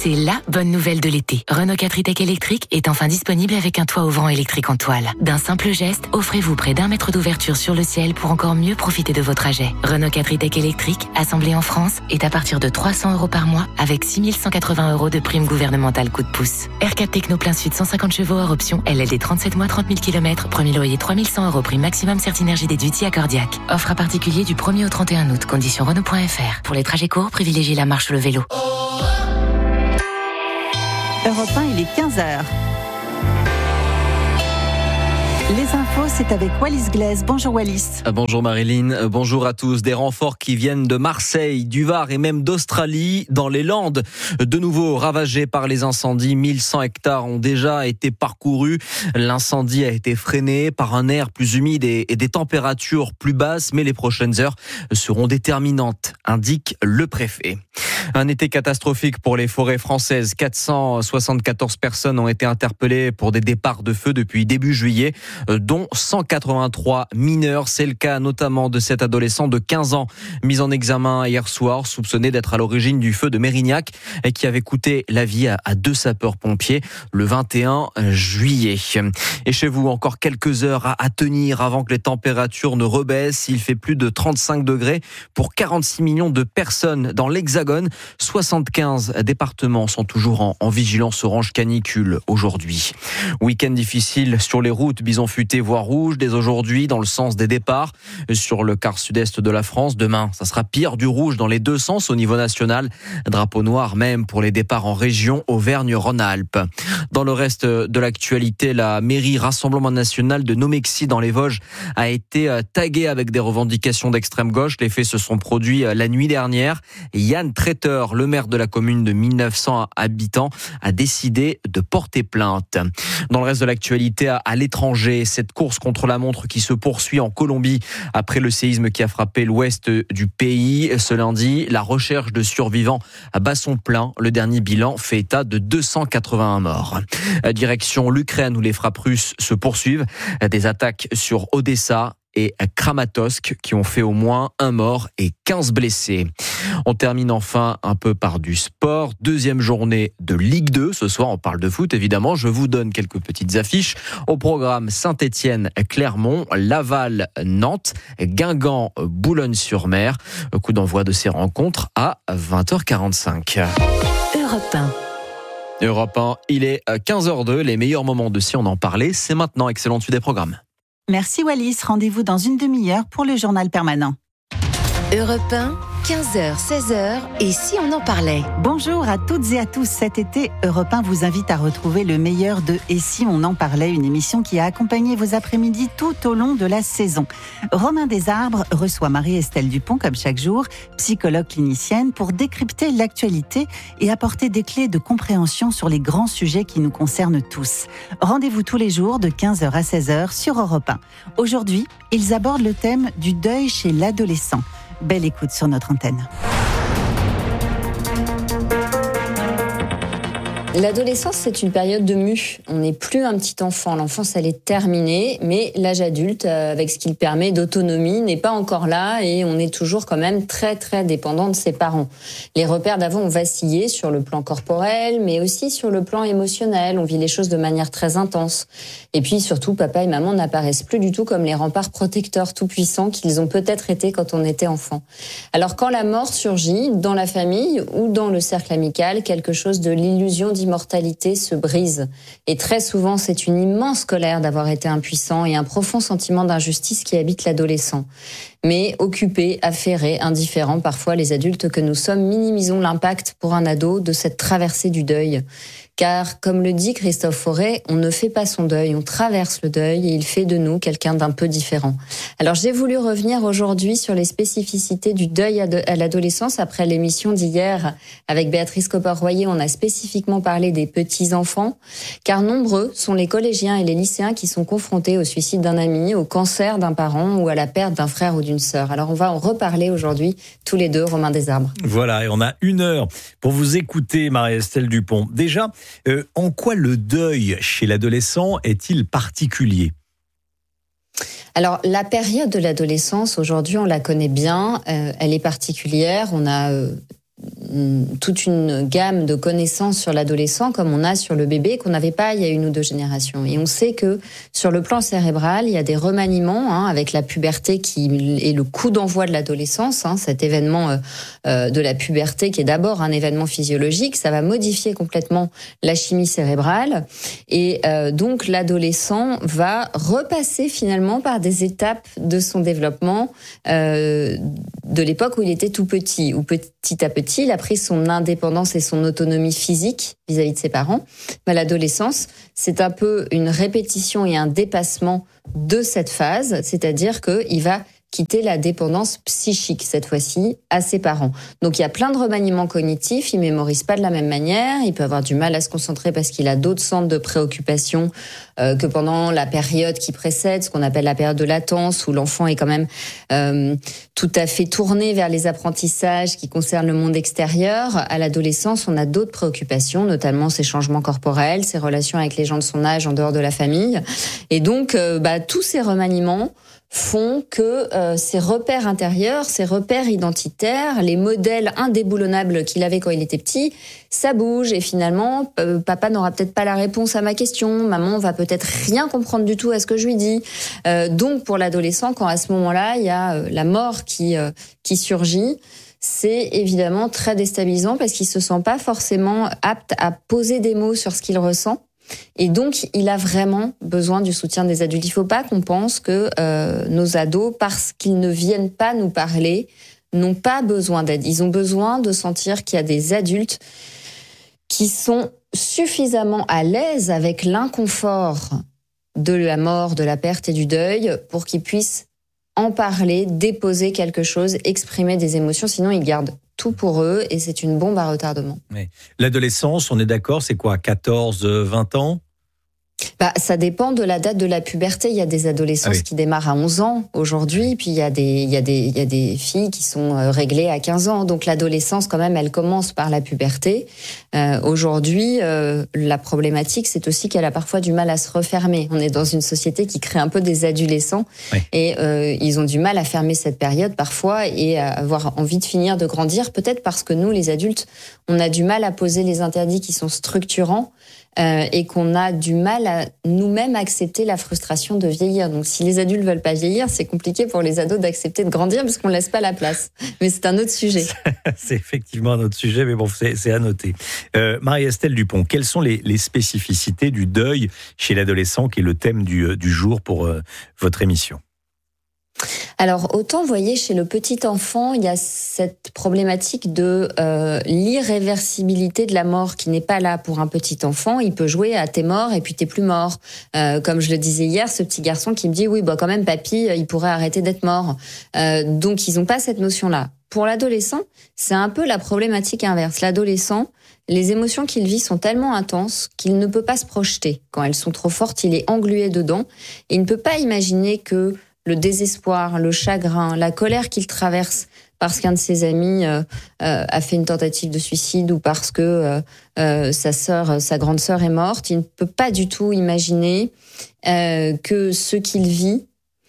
c'est la bonne nouvelle de l'été. Renault quatre e-Tech électrique est enfin disponible avec un toit ouvrant électrique en toile. D'un simple geste, offrez-vous près d'un mètre d'ouverture sur le ciel pour encore mieux profiter de vos trajets. Renault quatre e-Tech électrique, assemblé en France, est à partir de trois cents euros par mois avec six mille cent quatre-vingts euros de prime gouvernementale coup de pouce. R quatre Techno plein sud cent cinquante chevaux hors option, L L D trente-sept mois trente mille kilomètres, premier loyer trois mille cent euros, prime maximum Certinergie déduite à Cordiac. Offre à particulier du premier au trente et un août, conditions Renault point F R. Pour les trajets courts, privilégiez la marche ou le vélo. Europe un, il est quinze heures. Les infos, c'est avec Wallis Glaise. Bonjour Wallis. Bonjour Marilyn, bonjour à tous. Des renforts qui viennent de Marseille, du Var et même d'Australie, dans les Landes. De nouveau ravagés par les incendies, mille cent hectares ont déjà été parcourus. L'incendie a été freiné par un air plus humide et des températures plus basses, mais les prochaines heures seront déterminantes, indique le préfet. Un été catastrophique pour les forêts françaises. quatre cent soixante-quatorze personnes ont été interpellées pour des départs de feu depuis début juillet, dont cent quatre-vingt-trois mineurs. C'est le cas notamment de cet adolescent de quinze ans, mis en examen hier soir, soupçonné d'être à l'origine du feu de Mérignac, qui avait coûté la vie à deux sapeurs-pompiers le vingt et un juillet. Et chez vous, encore quelques heures à tenir avant que les températures ne rebaissent. Il fait plus de trente-cinq degrés pour quarante-six millions de personnes dans l'Hexagone. soixante-quinze départements sont toujours en, en vigilance orange canicule aujourd'hui. Week-end difficile sur les routes, bison futé voie rouge dès aujourd'hui dans le sens des départs sur le quart sud-est de la France. Demain, ça sera pire, du rouge dans les deux sens au niveau national. Drapeau noir même pour les départs en région Auvergne-Rhône-Alpes. Dans le reste de l'actualité, la mairie Rassemblement National de Nomexy dans les Vosges a été taguée avec des revendications d'extrême gauche. Les faits se sont produits la nuit dernière. Yann Traiteur, le maire de la commune de mille neuf cents habitants, a décidé de porter plainte. Dans le reste de l'actualité, à l'étranger, cette course contre la montre qui se poursuit en Colombie après le séisme qui a frappé l'ouest du pays. Ce lundi, la recherche de survivants bat son plein. Le dernier bilan fait état de deux cent quatre-vingt-un morts. Direction l'Ukraine où les frappes russes se poursuivent. Des attaques sur Odessa et Kramatorsk qui ont fait au moins un mort et quinze blessés. On termine enfin un peu par du sport. Deuxième journée de Ligue deux. Ce soir, on parle de foot, évidemment. Je vous donne quelques petites affiches. Au programme, Saint-Étienne, Clermont, Laval, Nantes, Guingamp, Boulogne-sur-Mer. Coup d'envoi de ces rencontres à vingt heures quarante-cinq. Europe un. Europe un, il est quinze heures deux. Les meilleurs moments de Si on en parlait, c'est maintenant. Excellente suite des programmes. Merci Wallis. Rendez-vous dans une demi-heure pour le journal permanent. Europe un, quinze heures, seize heures, et si on en parlait? Bonjour à toutes et à tous. Cet été, Europe un vous invite à retrouver le meilleur de Et si on en parlait, une émission qui a accompagné vos après-midi tout au long de la saison. Romain Desarbres reçoit Marie-Estelle Dupont, comme chaque jour, psychologue clinicienne, pour décrypter l'actualité et apporter des clés de compréhension sur les grands sujets qui nous concernent tous. Rendez-vous tous les jours de quinze heures à seize heures sur Europe un. Aujourd'hui, ils abordent le thème du deuil chez l'adolescent. Belle écoute sur notre antenne. L'adolescence, c'est une période de mue. On n'est plus un petit enfant. L'enfance, elle est terminée, mais l'âge adulte, avec ce qu'il permet d'autonomie, n'est pas encore là et on est toujours quand même très, très dépendant de ses parents. Les repères d'avant ont vacillé sur le plan corporel, mais aussi sur le plan émotionnel. On vit les choses de manière très intense. Et puis surtout, papa et maman n'apparaissent plus du tout comme les remparts protecteurs tout-puissants qu'ils ont peut-être été quand on était enfant. Alors quand la mort surgit, dans la famille ou dans le cercle amical, quelque chose de l'illusion d'immortalité se brise. Et très souvent, c'est une immense colère d'avoir été impuissant et un profond sentiment d'injustice qui habite l'adolescent. Mais occupés, affairés, indifférents, parfois les adultes que nous sommes minimisons l'impact pour un ado de cette traversée du deuil. Car, comme le dit Christophe Fauré, on ne fait pas son deuil, on traverse le deuil et il fait de nous quelqu'un d'un peu différent. Alors j'ai voulu revenir aujourd'hui sur les spécificités du deuil à l'adolescence. Après l'émission d'hier avec Béatrice Copper-Royer, on a spécifiquement parlé des petits-enfants, car nombreux sont les collégiens et les lycéens qui sont confrontés au suicide d'un ami, au cancer d'un parent ou à la perte d'un frère ou d'une sœur. Alors on va en reparler aujourd'hui, tous les deux, Romain Desarbres. Voilà, et on a une heure pour vous écouter, Marie-Estelle Dupont. Déjà, Euh, en quoi le deuil chez l'adolescent est-il particulier ? Alors, la période de l'adolescence, aujourd'hui, on la connaît bien. Euh, elle est particulière. On a euh, toute une gamme de connaissances sur l'adolescent comme on a sur le bébé qu'on n'avait pas il y a une ou deux générations. Et on sait que sur le plan cérébral, il y a des remaniements hein, avec la puberté qui est le coup d'envoi de l'adolescence, hein, cet événement euh, euh, de la puberté qui est d'abord un événement physiologique, ça va modifier complètement la chimie cérébrale et euh, donc l'adolescent va repasser finalement par des étapes de son développement euh, de l'époque où il était tout petit, où petit à petit il a pris son indépendance et son autonomie physique vis-à-vis de ses parents. Mais l'adolescence, c'est un peu une répétition et un dépassement de cette phase, c'est-à-dire qu'il va quitter la dépendance psychique, cette fois-ci, à ses parents. Donc il y a plein de remaniements cognitifs, il mémorise pas de la même manière, il peut avoir du mal à se concentrer parce qu'il a d'autres centres de préoccupation euh, que pendant la période qui précède, ce qu'on appelle la période de latence, où l'enfant est quand même euh, tout à fait tourné vers les apprentissages qui concernent le monde extérieur. À l'adolescence, on a d'autres préoccupations, notamment ses changements corporels, ses relations avec les gens de son âge en dehors de la famille. Et donc, euh, bah, tous ces remaniements font que euh, ces repères intérieurs, ces repères identitaires, les modèles indéboulonnables qu'il avait quand il était petit, ça bouge et finalement, euh, papa n'aura peut-être pas la réponse à ma question, maman va peut-être rien comprendre du tout à ce que je lui dis. Euh, donc pour l'adolescent, quand à ce moment-là, il y a euh, la mort qui, euh, qui surgit, c'est évidemment très déstabilisant parce qu'il se sent pas forcément apte à poser des mots sur ce qu'il ressent. Et donc, il a vraiment besoin du soutien des adultes. Il ne faut pas qu'on pense que euh, nos ados, parce qu'ils ne viennent pas nous parler, n'ont pas besoin d'aide. Ils ont besoin de sentir qu'il y a des adultes qui sont suffisamment à l'aise avec l'inconfort de la mort, de la perte et du deuil pour qu'ils puissent en parler, déposer quelque chose, exprimer des émotions. Sinon, ils gardent tout pour eux et c'est une bombe à retardement. Oui. L'adolescence, on est d'accord, c'est quoi, quatorze, vingt ans ? Bah, ça dépend de la date de la puberté. Il y a des adolescences ah oui. qui démarrent à onze ans aujourd'hui, puis il y a des, il y a des, il y a des filles qui sont réglées à quinze ans. Donc l'adolescence, quand même, elle commence par la puberté. Euh, aujourd'hui, euh, la problématique, c'est aussi qu'elle a parfois du mal à se refermer. On est dans une société qui crée un peu des adolescents oui. et euh, ils ont du mal à fermer cette période parfois et à avoir envie de finir de grandir. Peut-être parce que nous, les adultes, on a du mal à poser les interdits qui sont structurants. Euh, et qu'on a du mal à nous-mêmes accepter la frustration de vieillir. Donc si les adultes veulent pas vieillir, c'est compliqué pour les ados d'accepter de grandir parce qu'on laisse pas la place. Mais c'est un autre sujet. C'est effectivement un autre sujet, mais bon, c'est, c'est à noter. Euh, Marie-Estelle Dupont, quelles sont les, les spécificités du deuil chez l'adolescent, qui est le thème du, du jour pour euh, votre émission ? Alors, autant, vous voyez, chez le petit enfant, il y a cette problématique de euh, l'irréversibilité de la mort qui n'est pas là pour un petit enfant. Il peut jouer à t'es mort et puis t'es plus mort. Euh, comme je le disais hier, ce petit garçon qui me dit oui, bah quand même, papy, il pourrait arrêter d'être mort. Euh, donc, ils n'ont pas cette notion-là. Pour l'adolescent, c'est un peu la problématique inverse. L'adolescent, les émotions qu'il vit sont tellement intenses qu'il ne peut pas se projeter. Quand elles sont trop fortes, il est englué dedans et il ne peut pas imaginer que le désespoir, le chagrin, la colère qu'il traverse parce qu'un de ses amis euh, euh, a fait une tentative de suicide ou parce que euh, euh, sa sœur, sa grande sœur est morte, il ne peut pas du tout imaginer euh, que ce qu'il vit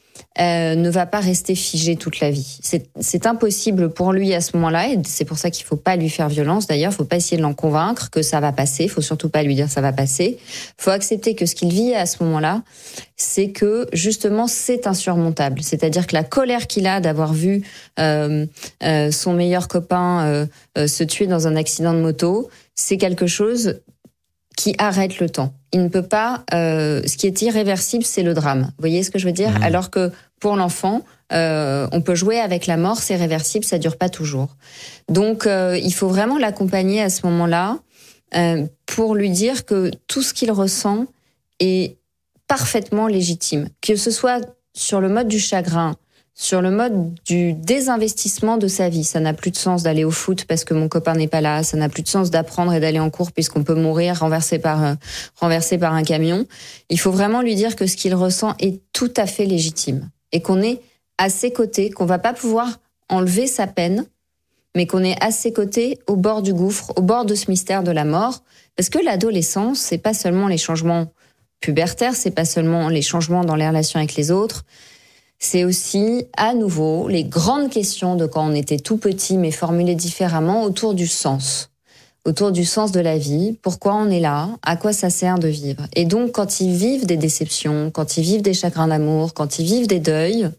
Euh, ne va pas rester figé toute la vie. C'est, c'est impossible pour lui à ce moment-là, et c'est pour ça qu'il faut pas lui faire violence. D'ailleurs, faut pas essayer de l'en convaincre que ça va passer. Faut surtout pas lui dire ça va passer. Faut accepter que ce qu'il vit à ce moment-là, c'est que justement c'est insurmontable. C'est-à-dire que la colère qu'il a d'avoir vu euh, euh, son meilleur copain euh, euh, se tuer dans un accident de moto, c'est quelque chose qui arrête le temps. Il ne peut pas... Euh, ce qui est irréversible, c'est le drame. Vous voyez ce que je veux dire ? Mmh. Alors que pour l'enfant, euh, on peut jouer avec la mort, c'est réversible, ça dure pas toujours. Donc, euh, il faut vraiment l'accompagner à ce moment-là euh, pour lui dire que tout ce qu'il ressent est parfaitement légitime. Que ce soit sur le mode du chagrin, sur le mode du désinvestissement de sa vie. Ça n'a plus de sens d'aller au foot parce que mon copain n'est pas là. Ça n'a plus de sens d'apprendre et d'aller en cours puisqu'on peut mourir renversé par, euh, renversé par un camion. Il faut vraiment lui dire que ce qu'il ressent est tout à fait légitime et qu'on est à ses côtés, qu'on va pas pouvoir enlever sa peine, mais qu'on est à ses côtés au bord du gouffre, au bord de ce mystère de la mort. Parce que l'adolescence, c'est pas seulement les changements pubertaires, c'est pas seulement les changements dans les relations avec les autres, c'est aussi, à nouveau, les grandes questions de quand on était tout petit, mais formulées différemment, autour du sens. Autour du sens de la vie, pourquoi on est là, à quoi ça sert de vivre. Et donc, quand ils vivent des déceptions, quand ils vivent des chagrins d'amour, quand ils vivent des deuils,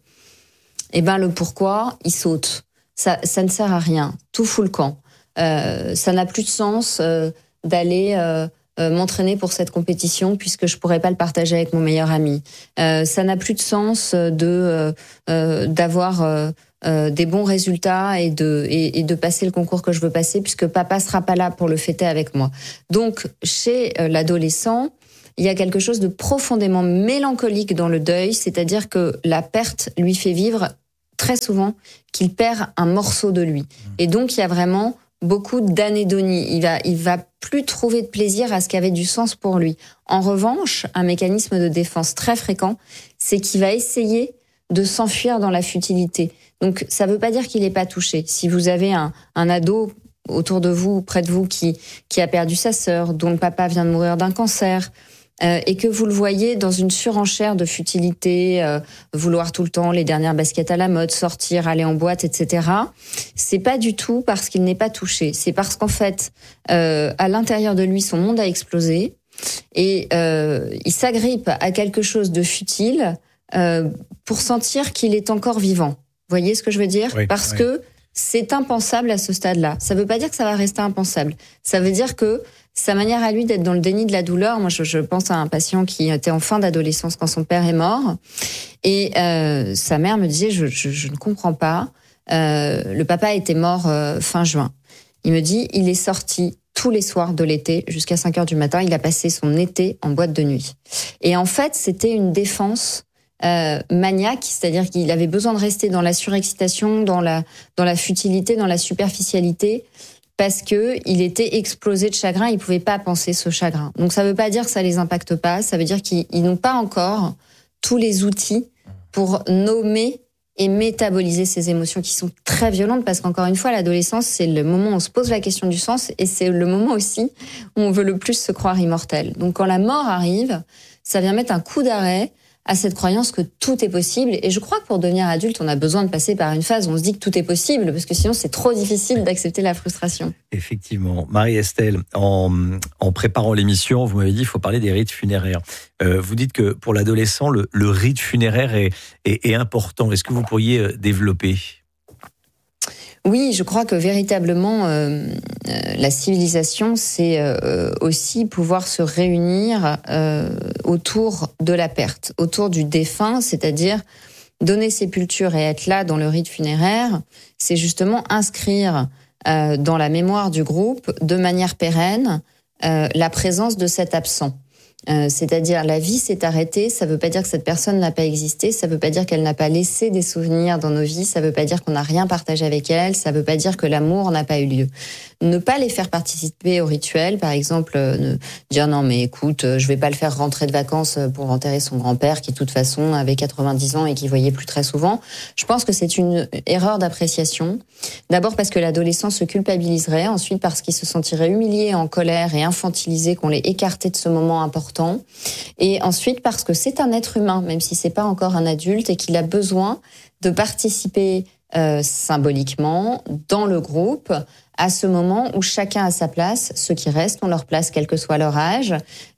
eh ben, le pourquoi, il saute. Ça, ça ne sert à rien. Tout fout le camp. Euh, ça n'a plus de sens euh, d'aller euh, euh, m'entraîner pour cette compétition puisque je pourrais pas le partager avec mon meilleur ami. Euh, ça n'a plus de sens de euh, euh, d'avoir euh, euh, des bons résultats et de et, et de passer le concours que je veux passer puisque papa sera pas là pour le fêter avec moi. Donc chez euh, l'adolescent, il y a quelque chose de profondément mélancolique dans le deuil, c'est-à-dire que la perte lui fait vivre très souvent qu'il perd un morceau de lui. Et donc il y a vraiment beaucoup d'anédonie. Il va, il va plus trouver de plaisir à ce qui avait du sens pour lui. En revanche, un mécanisme de défense très fréquent, c'est qu'il va essayer de s'enfuir dans la futilité. Donc, ça veut pas dire qu'il est pas touché. Si vous avez un, un ado autour de vous, près de vous, qui, qui a perdu sa sœur, dont le papa vient de mourir d'un cancer, Euh, et que vous le voyez dans une surenchère de futilité, euh, vouloir tout le temps les dernières baskets à la mode, sortir, aller en boîte, et cetera. C'est pas du tout parce qu'il n'est pas touché. C'est parce qu'en fait, euh, à l'intérieur de lui, son monde a explosé et euh, il s'agrippe à quelque chose de futile euh, pour sentir qu'il est encore vivant. Vous voyez ce que je veux dire ? Oui, parce oui. que c'est impensable à ce stade-là. Ça veut pas dire que ça va rester impensable. Ça veut dire que sa manière à lui d'être dans le déni de la douleur, moi je, je pense à un patient qui était en fin d'adolescence quand son père est mort, et euh, sa mère me disait je, je, je ne comprends pas, euh, le papa était mort euh, fin juin. Il me dit il est sorti tous les soirs de l'été jusqu'à cinq heures du matin, il a passé son été en boîte de nuit. Et en fait c'était une défense Euh, maniaque, c'est-à-dire qu'il avait besoin de rester dans la surexcitation, dans la dans la futilité, dans la superficialité, parce que il était explosé de chagrin, il pouvait pas penser ce chagrin. Donc ça veut pas dire que ça les impacte pas, ça veut dire qu'ils n'ont pas encore tous les outils pour nommer et métaboliser ces émotions qui sont très violentes, parce qu'encore une fois, l'adolescence, c'est le moment où on se pose la question du sens, et c'est le moment aussi où on veut le plus se croire immortel. Donc quand la mort arrive, ça vient mettre un coup d'arrêt à cette croyance que tout est possible. Et je crois que pour devenir adulte, on a besoin de passer par une phase où on se dit que tout est possible, parce que sinon c'est trop difficile d'accepter la frustration. Effectivement. Marie-Estelle, en, en préparant l'émission, vous m'avez dit qu'il faut parler des rites funéraires. Euh, vous dites que pour l'adolescent, le, le rite funéraire est, est, est important. Est-ce que vous pourriez développer ? Oui, je crois que véritablement, euh, euh, la civilisation, c'est euh, aussi pouvoir se réunir euh, autour de la perte, autour du défunt, c'est-à-dire donner sépulture et être là dans le rite funéraire, c'est justement inscrire euh, dans la mémoire du groupe, de manière pérenne, euh, la présence de cet absent. Euh, c'est-à-dire la vie s'est arrêtée, ça veut pas dire que cette personne n'a pas existé, ça veut pas dire qu'elle n'a pas laissé des souvenirs dans nos vies, ça veut pas dire qu'on n'a rien partagé avec elle, ça veut pas dire que l'amour n'a pas eu lieu. Ne pas les faire participer au rituel, par exemple, euh, ne dire non mais écoute, euh, je vais pas le faire rentrer de vacances pour enterrer son grand-père qui de toute façon avait quatre-vingt-dix ans et qui voyait plus très souvent. Je pense que c'est une erreur d'appréciation. D'abord parce que l'adolescent se culpabiliserait, ensuite parce qu'il se sentirait humilié, en colère et infantilisé qu'on l'ait écarté de ce moment important. Et ensuite parce que c'est un être humain, même si c'est pas encore un adulte, et qu'il a besoin de participer euh, symboliquement dans le groupe à ce moment où chacun a sa place, ceux qui restent ont leur place quel que soit leur âge,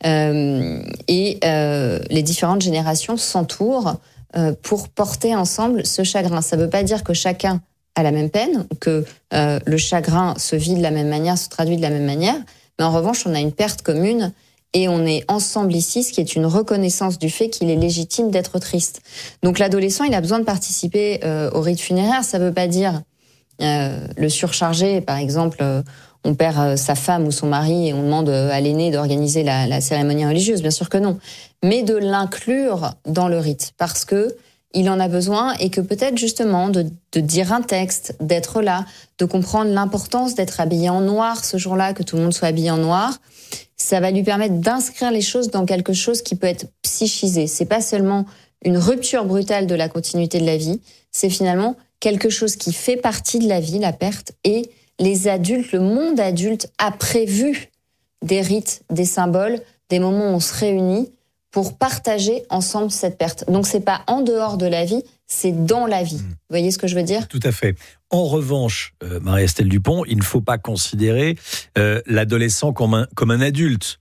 euh, et euh, les différentes générations s'entourent euh, pour porter ensemble ce chagrin. Ça veut pas dire que chacun a la même peine, que euh, le chagrin se vit de la même manière, se traduit de la même manière, mais en revanche on a une perte commune. Et on est ensemble ici, ce qui est une reconnaissance du fait qu'il est légitime d'être triste. Donc l'adolescent, il a besoin de participer euh, au rite funéraire. Ça veut pas dire euh, le surcharger. Par exemple, euh, on perd euh, sa femme ou son mari et on demande euh, à l'aîné d'organiser la, la cérémonie religieuse. Bien sûr que non. Mais de l'inclure dans le rite, parce que il en a besoin, et que peut-être justement de, de dire un texte, d'être là, de comprendre l'importance d'être habillé en noir ce jour-là, que tout le monde soit habillé en noir. Ça va lui permettre d'inscrire les choses dans quelque chose qui peut être psychisé. C'est pas seulement une rupture brutale de la continuité de la vie, c'est finalement quelque chose qui fait partie de la vie, la perte, et les adultes, le monde adulte a prévu des rites, des symboles, des moments où on se réunit pour partager ensemble cette perte. Donc c'est pas en dehors de la vie, c'est dans la vie. Mmh. Vous voyez ce que je veux dire ? Tout à fait. En revanche, euh, Marie-Estelle Dupont, il ne faut pas considérer euh, l'adolescent comme un, comme un adulte.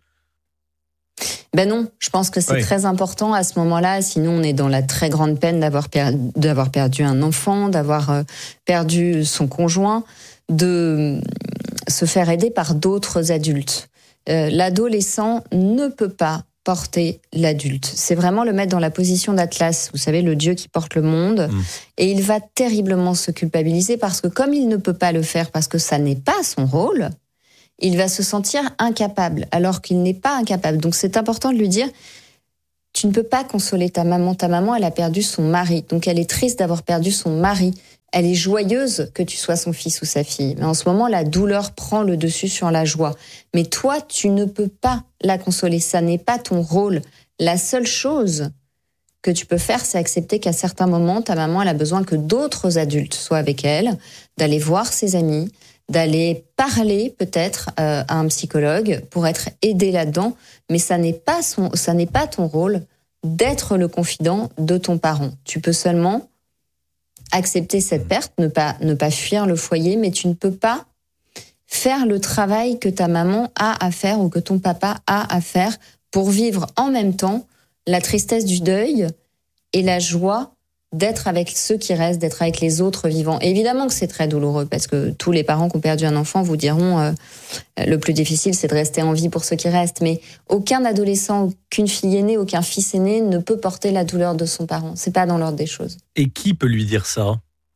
Ben non, je pense que c'est oui. très important à ce moment-là, sinon on est dans la très grande peine d'avoir, per- d'avoir perdu un enfant, d'avoir euh, perdu son conjoint, de se faire aider par d'autres adultes. Euh, l'adolescent ne peut pas porter l'adulte. C'est vraiment le mettre dans la position d'Atlas, vous savez, le dieu qui porte le monde, mmh. et il va terriblement se culpabiliser parce que comme il ne peut pas le faire parce que ça n'est pas son rôle, il va se sentir incapable, alors qu'il n'est pas incapable. Donc c'est important de lui dire, tu ne peux pas consoler ta maman. Ta maman, elle a perdu son mari. Donc elle est triste d'avoir perdu son mari. Elle est joyeuse que tu sois son fils ou sa fille. Mais en ce moment, la douleur prend le dessus sur la joie. Mais toi, tu ne peux pas la consoler. Ça n'est pas ton rôle. La seule chose que tu peux faire, c'est accepter qu'à certains moments, ta maman, elle a besoin que d'autres adultes soient avec elle, d'aller voir ses amis, d'aller parler peut-être euh, à un psychologue pour être aidé là-dedans, mais ça n'est pas son, ça n'est pas ton rôle d'être le confident de ton parent. Tu peux seulement accepter cette perte, ne pas, ne pas fuir le foyer, mais tu ne peux pas faire le travail que ta maman a à faire ou que ton papa a à faire pour vivre en même temps la tristesse du deuil et la joie d'être avec ceux qui restent, d'être avec les autres vivants. Et évidemment que c'est très douloureux, parce que tous les parents qui ont perdu un enfant vous diront euh, le plus difficile, c'est de rester en vie pour ceux qui restent. Mais aucun adolescent, aucune fille aînée, aucun fils aîné ne peut porter la douleur de son parent. C'est pas dans l'ordre des choses. Et qui peut lui dire ça ?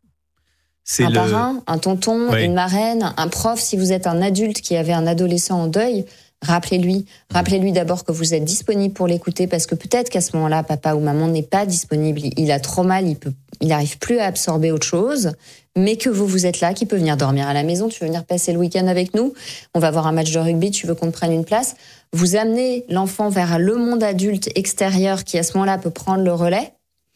C'est un le... parrain, un tonton, oui. une marraine, un prof. Si vous êtes un adulte qui avait un adolescent en deuil, rappelez-lui. Rappelez-lui d'abord que vous êtes disponible pour l'écouter, parce que peut-être qu'à ce moment-là, papa ou maman n'est pas disponible. Il a trop mal, il peut, il n'arrive plus à absorber autre chose, mais que vous, vous êtes là, qu'il peut venir dormir à la maison, tu veux venir passer le week-end avec nous, on va voir un match de rugby, tu veux qu'on te prenne une place. Vous amenez l'enfant vers le monde adulte extérieur qui, à ce moment-là, peut prendre le relais.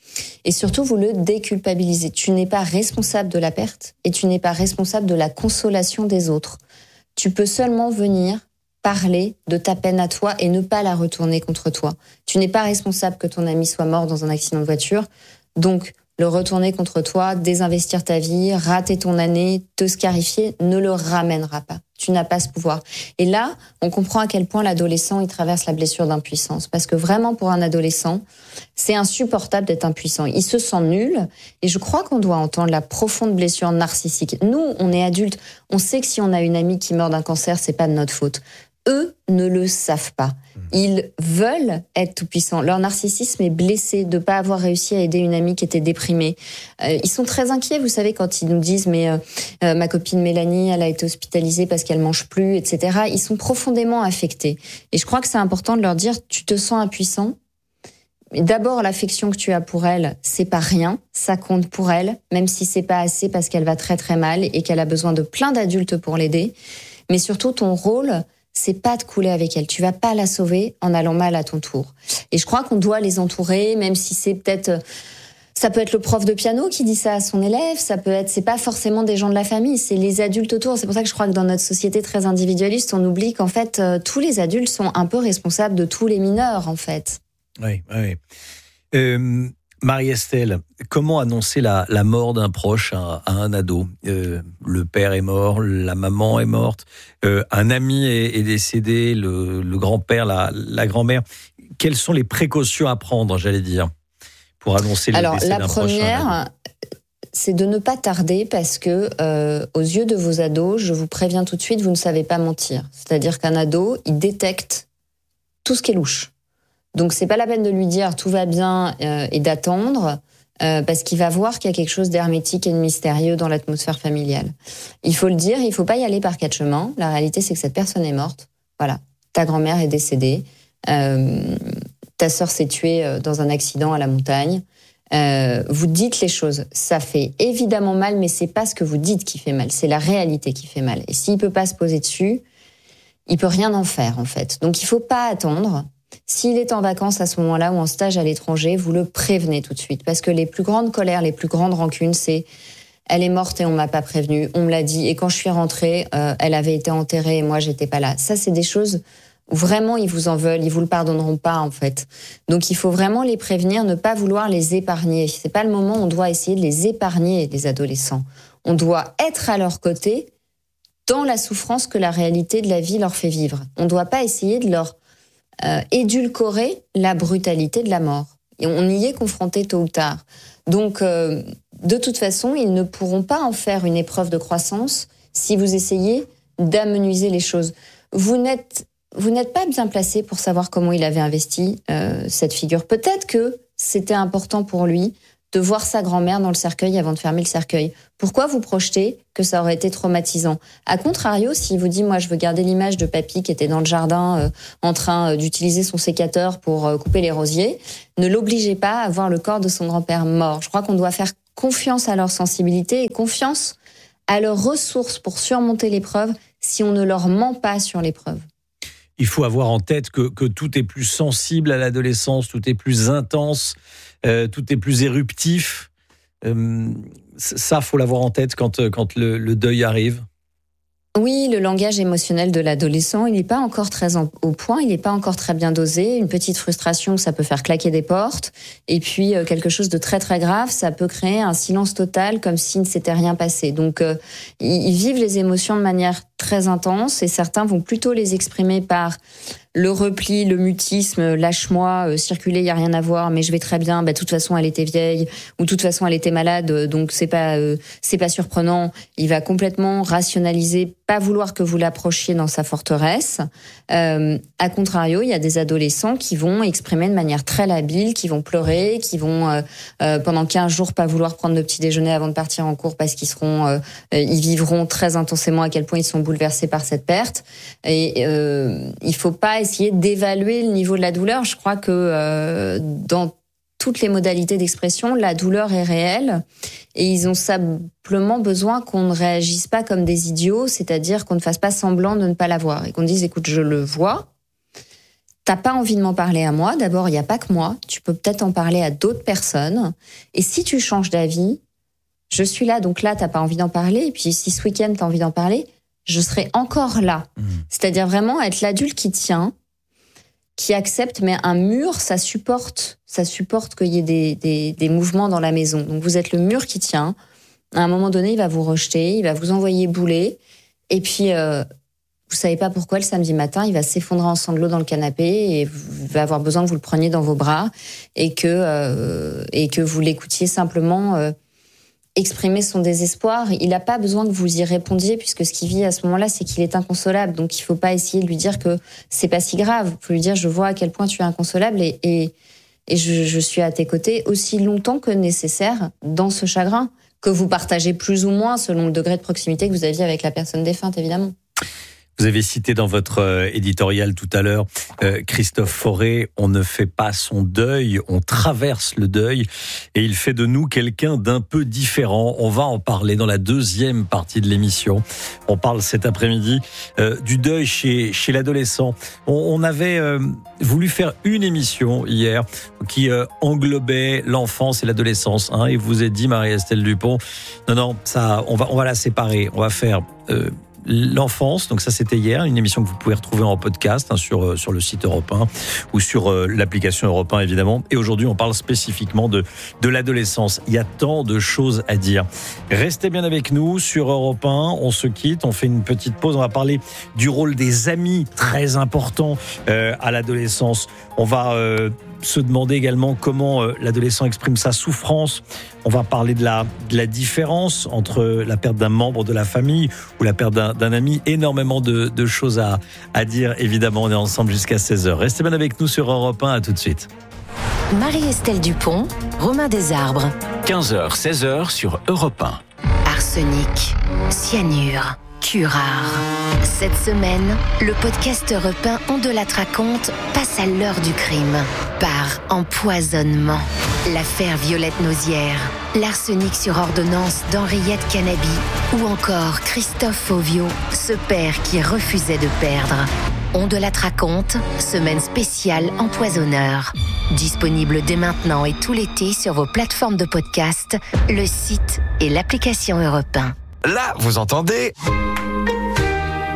Et surtout, vous le déculpabilisez. Tu n'es pas responsable de la perte et tu n'es pas responsable de la consolation des autres. Tu peux seulement venir parler de ta peine à toi et ne pas la retourner contre toi. Tu n'es pas responsable que ton ami soit mort dans un accident de voiture, donc le retourner contre toi, désinvestir ta vie, rater ton année, te scarifier, ne le ramènera pas. Tu n'as pas ce pouvoir. Et là, on comprend à quel point l'adolescent, il traverse la blessure d'impuissance. Parce que vraiment, pour un adolescent, c'est insupportable d'être impuissant. Il se sent nul. Et je crois qu'on doit entendre la profonde blessure narcissique. Nous, on est adultes. On sait que si on a une amie qui meurt d'un cancer, c'est pas de notre faute. Eux ne le savent pas. Ils veulent être tout-puissants. Leur narcissisme est blessé de ne pas avoir réussi à aider une amie qui était déprimée. Euh, ils sont très inquiets, vous savez, quand ils nous disent « mais euh, euh, ma copine Mélanie, elle a été hospitalisée parce qu'elle mange plus, et cetera » Ils sont profondément affectés. Et je crois que c'est important de leur dire « tu te sens impuissant ». D'abord, l'affection que tu as pour elle, c'est pas rien, ça compte pour elle, même si c'est pas assez parce qu'elle va très très mal et qu'elle a besoin de plein d'adultes pour l'aider. Mais surtout, ton rôle, c'est pas de couler avec elle. Tu vas pas la sauver en allant mal à ton tour. Et je crois qu'on doit les entourer, même si c'est peut-être, ça peut être le prof de piano qui dit ça à son élève, ça peut être, c'est pas forcément des gens de la famille, c'est les adultes autour. C'est pour ça que je crois que dans notre société très individualiste, on oublie qu'en fait, euh, tous les adultes sont un peu responsables de tous les mineurs, en fait. Oui, oui. Euh, Marie-Estelle, comment annoncer la, la mort d'un proche à, à un ado ? euh, Le père est mort, la maman est morte, euh, un ami est, est décédé, le, le grand-père, la, la grand-mère. Quelles sont les précautions à prendre, j'allais dire, pour annoncer le Alors, décès d'un proche ? Alors, la première, c'est de ne pas tarder parce que, euh, aux yeux de vos ados, je vous préviens tout de suite, vous ne savez pas mentir. C'est-à-dire qu'un ado, il détecte tout ce qui est louche. Donc, c'est pas la peine de lui dire tout va bien euh, et d'attendre, euh, parce qu'il va voir qu'il y a quelque chose d'hermétique et de mystérieux dans l'atmosphère familiale. Il faut le dire, il faut pas y aller par quatre chemins. La réalité, c'est que cette personne est morte. Voilà, ta grand-mère est décédée, euh, ta sœur s'est tuée dans un accident à la montagne. Euh, vous dites les choses. Ça fait évidemment mal, mais c'est pas ce que vous dites qui fait mal, c'est la réalité qui fait mal. Et s'il peut pas se poser dessus, il peut rien en faire, en fait. Donc, il faut pas attendre. S'il est en vacances à ce moment-là ou en stage à l'étranger, vous le prévenez tout de suite. Parce que les plus grandes colères, les plus grandes rancunes, c'est « elle est morte et on m'a pas prévenu, on me l'a dit, et quand je suis rentrée, euh, elle avait été enterrée et moi, j'étais pas là ». Ça, c'est des choses où vraiment ils vous en veulent, ils vous le pardonneront pas en fait. Donc il faut vraiment les prévenir, ne pas vouloir les épargner. C'est pas le moment où on doit essayer de les épargner, les adolescents. On doit être à leur côté dans la souffrance que la réalité de la vie leur fait vivre. On ne doit pas essayer de leur euh, édulcorer la brutalité de la mort. Et on y est confronté tôt ou tard. Donc, euh, de toute façon, ils ne pourront pas en faire une épreuve de croissance si vous essayez d'amenuiser les choses. Vous n'êtes, vous n'êtes pas bien placé pour savoir comment il avait investi euh, cette figure. Peut-être que c'était important pour lui de voir sa grand-mère dans le cercueil avant de fermer le cercueil. Pourquoi vous projetez que ça aurait été traumatisant ? A contrario, s'il vous dit « moi, je veux garder l'image de papy qui était dans le jardin euh, en train euh, d'utiliser son sécateur pour euh, couper les rosiers », ne l'obligez pas à voir le corps de son grand-père mort. Je crois qu'on doit faire confiance à leur sensibilité et confiance à leurs ressources pour surmonter l'épreuve si on ne leur ment pas sur l'épreuve. Il faut avoir en tête que, que tout est plus sensible à l'adolescence, tout est plus intense, euh, tout est plus éruptif. Euh, ça, faut l'avoir en tête quand, quand le, le deuil arrive. Oui, le langage émotionnel de l'adolescent, il n'est pas encore très en, au point, il n'est pas encore très bien dosé. Une petite frustration, ça peut faire claquer des portes. Et puis, euh, quelque chose de très très grave, ça peut créer un silence total, comme s'il ne s'était rien passé. Donc, euh, ils, ils vivent les émotions de manière très intense et certains vont plutôt les exprimer par le repli, le mutisme, lâche-moi, euh, circuler, il y a rien à voir, mais je vais très bien. Bah, de toute façon, elle était vieille, ou de toute façon, elle était malade, donc c'est pas, euh, c'est pas surprenant. Il va complètement rationaliser, pas vouloir que vous l'approchiez dans sa forteresse. Euh, à contrario, il y a des adolescents qui vont exprimer de manière très labile, qui vont pleurer, qui vont euh, euh, pendant quinze jours pas vouloir prendre le petit déjeuner avant de partir en cours parce qu'ils seront, euh, ils vivront très intensément à quel point ils sont bouleversés par cette perte. Et euh, il faut pas essayer d'évaluer le niveau de la douleur. Je crois que euh, dans toutes les modalités d'expression, la douleur est réelle et ils ont simplement besoin qu'on ne réagisse pas comme des idiots, c'est-à-dire qu'on ne fasse pas semblant de ne pas la voir et qu'on dise « écoute, je le vois, t'as pas envie de m'en parler à moi, d'abord, il n'y a pas que moi, tu peux peut-être en parler à d'autres personnes et si tu changes d'avis, je suis là, donc là, t'as pas envie d'en parler et puis si ce week-end, t'as envie d'en parler, je serai encore là. Mmh. C'est-à-dire vraiment être l'adulte qui tient, qui accepte, mais un mur, ça supporte, ça supporte qu'il y ait des, des, des mouvements dans la maison. Donc vous êtes le mur qui tient. À un moment donné, il va vous rejeter, il va vous envoyer bouler, et puis euh, vous savez pas pourquoi le samedi matin, il va s'effondrer en sanglots dans le canapé et vous va avoir besoin que vous le preniez dans vos bras et que euh, et que vous l'écoutiez simplement. Euh, exprimer son désespoir. Il n'a pas besoin que vous y répondiez puisque ce qu'il vit à ce moment-là, c'est qu'il est inconsolable. Donc, il ne faut pas essayer de lui dire que c'est pas si grave. Il faut lui dire, je vois à quel point tu es inconsolable et, et, et je, je suis à tes côtés aussi longtemps que nécessaire dans ce chagrin que vous partagez plus ou moins selon le degré de proximité que vous aviez avec la personne défunte, évidemment. Vous avez cité dans votre euh, éditorial tout à l'heure, euh, Christophe Fauré, on ne fait pas son deuil, on traverse le deuil et il fait de nous quelqu'un d'un peu différent. On va en parler dans la deuxième partie de l'émission. On parle cet après-midi euh, du deuil chez, chez l'adolescent. On, on avait euh, voulu faire une émission hier qui euh, englobait l'enfance et l'adolescence. Hein, et vous vous êtes dit, Marie-Estelle Dupont, non, non, ça, on va, on va la séparer. On va faire... Euh, l'enfance, donc ça c'était hier, une émission que vous pouvez retrouver en podcast hein, sur, sur le site Europe un ou sur euh, l'application Europe un évidemment. Et aujourd'hui on parle spécifiquement de, de l'adolescence. Il y a tant de choses à dire. Restez bien avec nous sur Europe un, on se quitte, on fait une petite pause, on va parler du rôle des amis, très important euh, à l'adolescence. On va euh, se demander également comment euh, l'adolescent exprime sa souffrance. On va parler de la, de la différence entre la perte d'un membre de la famille ou la perte d'un, d'un ami. Énormément de, de choses à, à dire, évidemment. On est ensemble jusqu'à seize heures. Restez bien avec nous sur Europe un. À tout de suite. Marie-Estelle Dupont, Romain Desarbres. quinze heures, seize heures sur Europe un. Arsenic, cyanure, curare. Cette semaine, le podcast Europe un On de la raconte passe à l'heure du crime. Par empoisonnement. L'affaire Violette Nausière, l'arsenic sur ordonnance d'Henriette Canabi ou encore Christophe Fauvio, ce père qui refusait de perdre. On de la raconte, semaine spéciale empoisonneur. Disponible dès maintenant et tout l'été sur vos plateformes de podcast, le site et l'application Europe un. Là, vous entendez ?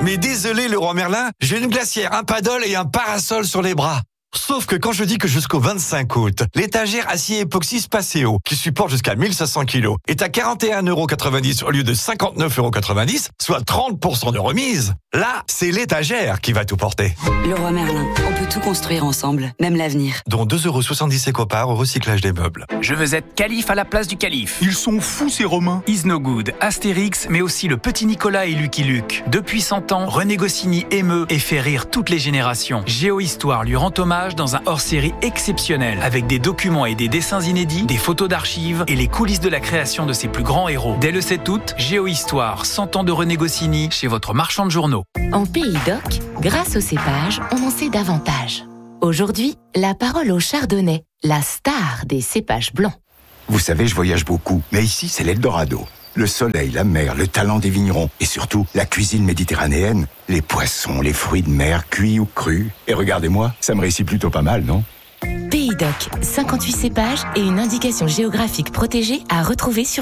Mais désolé, Leroy Merlin, j'ai une glacière, un paddle et un parasol sur les bras. Sauf que quand je dis que jusqu'au vingt-cinq août, l'étagère acier époxy Spaceo, qui supporte jusqu'à mille cinq cents kilos, est à quarante et un euros quatre-vingt-dix au lieu de cinquante-neuf euros quatre-vingt-dix, soit trente pour cent de remise. Là, c'est l'étagère qui va tout porter. Leroy Merlin, on peut tout construire ensemble, même l'avenir. Dont deux euros soixante-dix éco-parts au recyclage des meubles. Je veux être calife à la place du calife. Ils sont fous ces Romains. Is No Good, Astérix, mais aussi le petit Nicolas et Lucky Luke. Depuis cent ans, René Goscinny émeut et fait rire toutes les générations. Géohistoire lui rend hommage dans un hors-série exceptionnel, avec des documents et des dessins inédits, des photos d'archives et les coulisses de la création de ses plus grands héros. Dès le sept août, Géohistoire, cent ans de René Goscinny, chez votre marchand de journaux. En Pays d'Oc, grâce au cépage, on en sait davantage. Aujourd'hui, la parole au chardonnay, la star des cépages blancs. Vous savez, je voyage beaucoup, mais ici, c'est l'Eldorado. Le soleil, la mer, le talent des vignerons et surtout la cuisine méditerranéenne, les poissons, les fruits de mer, cuits ou crus. Et regardez-moi, ça me réussit plutôt pas mal, non ? Pays d'Oc, cinquante-huit cépages et une indication géographique protégée à retrouver sur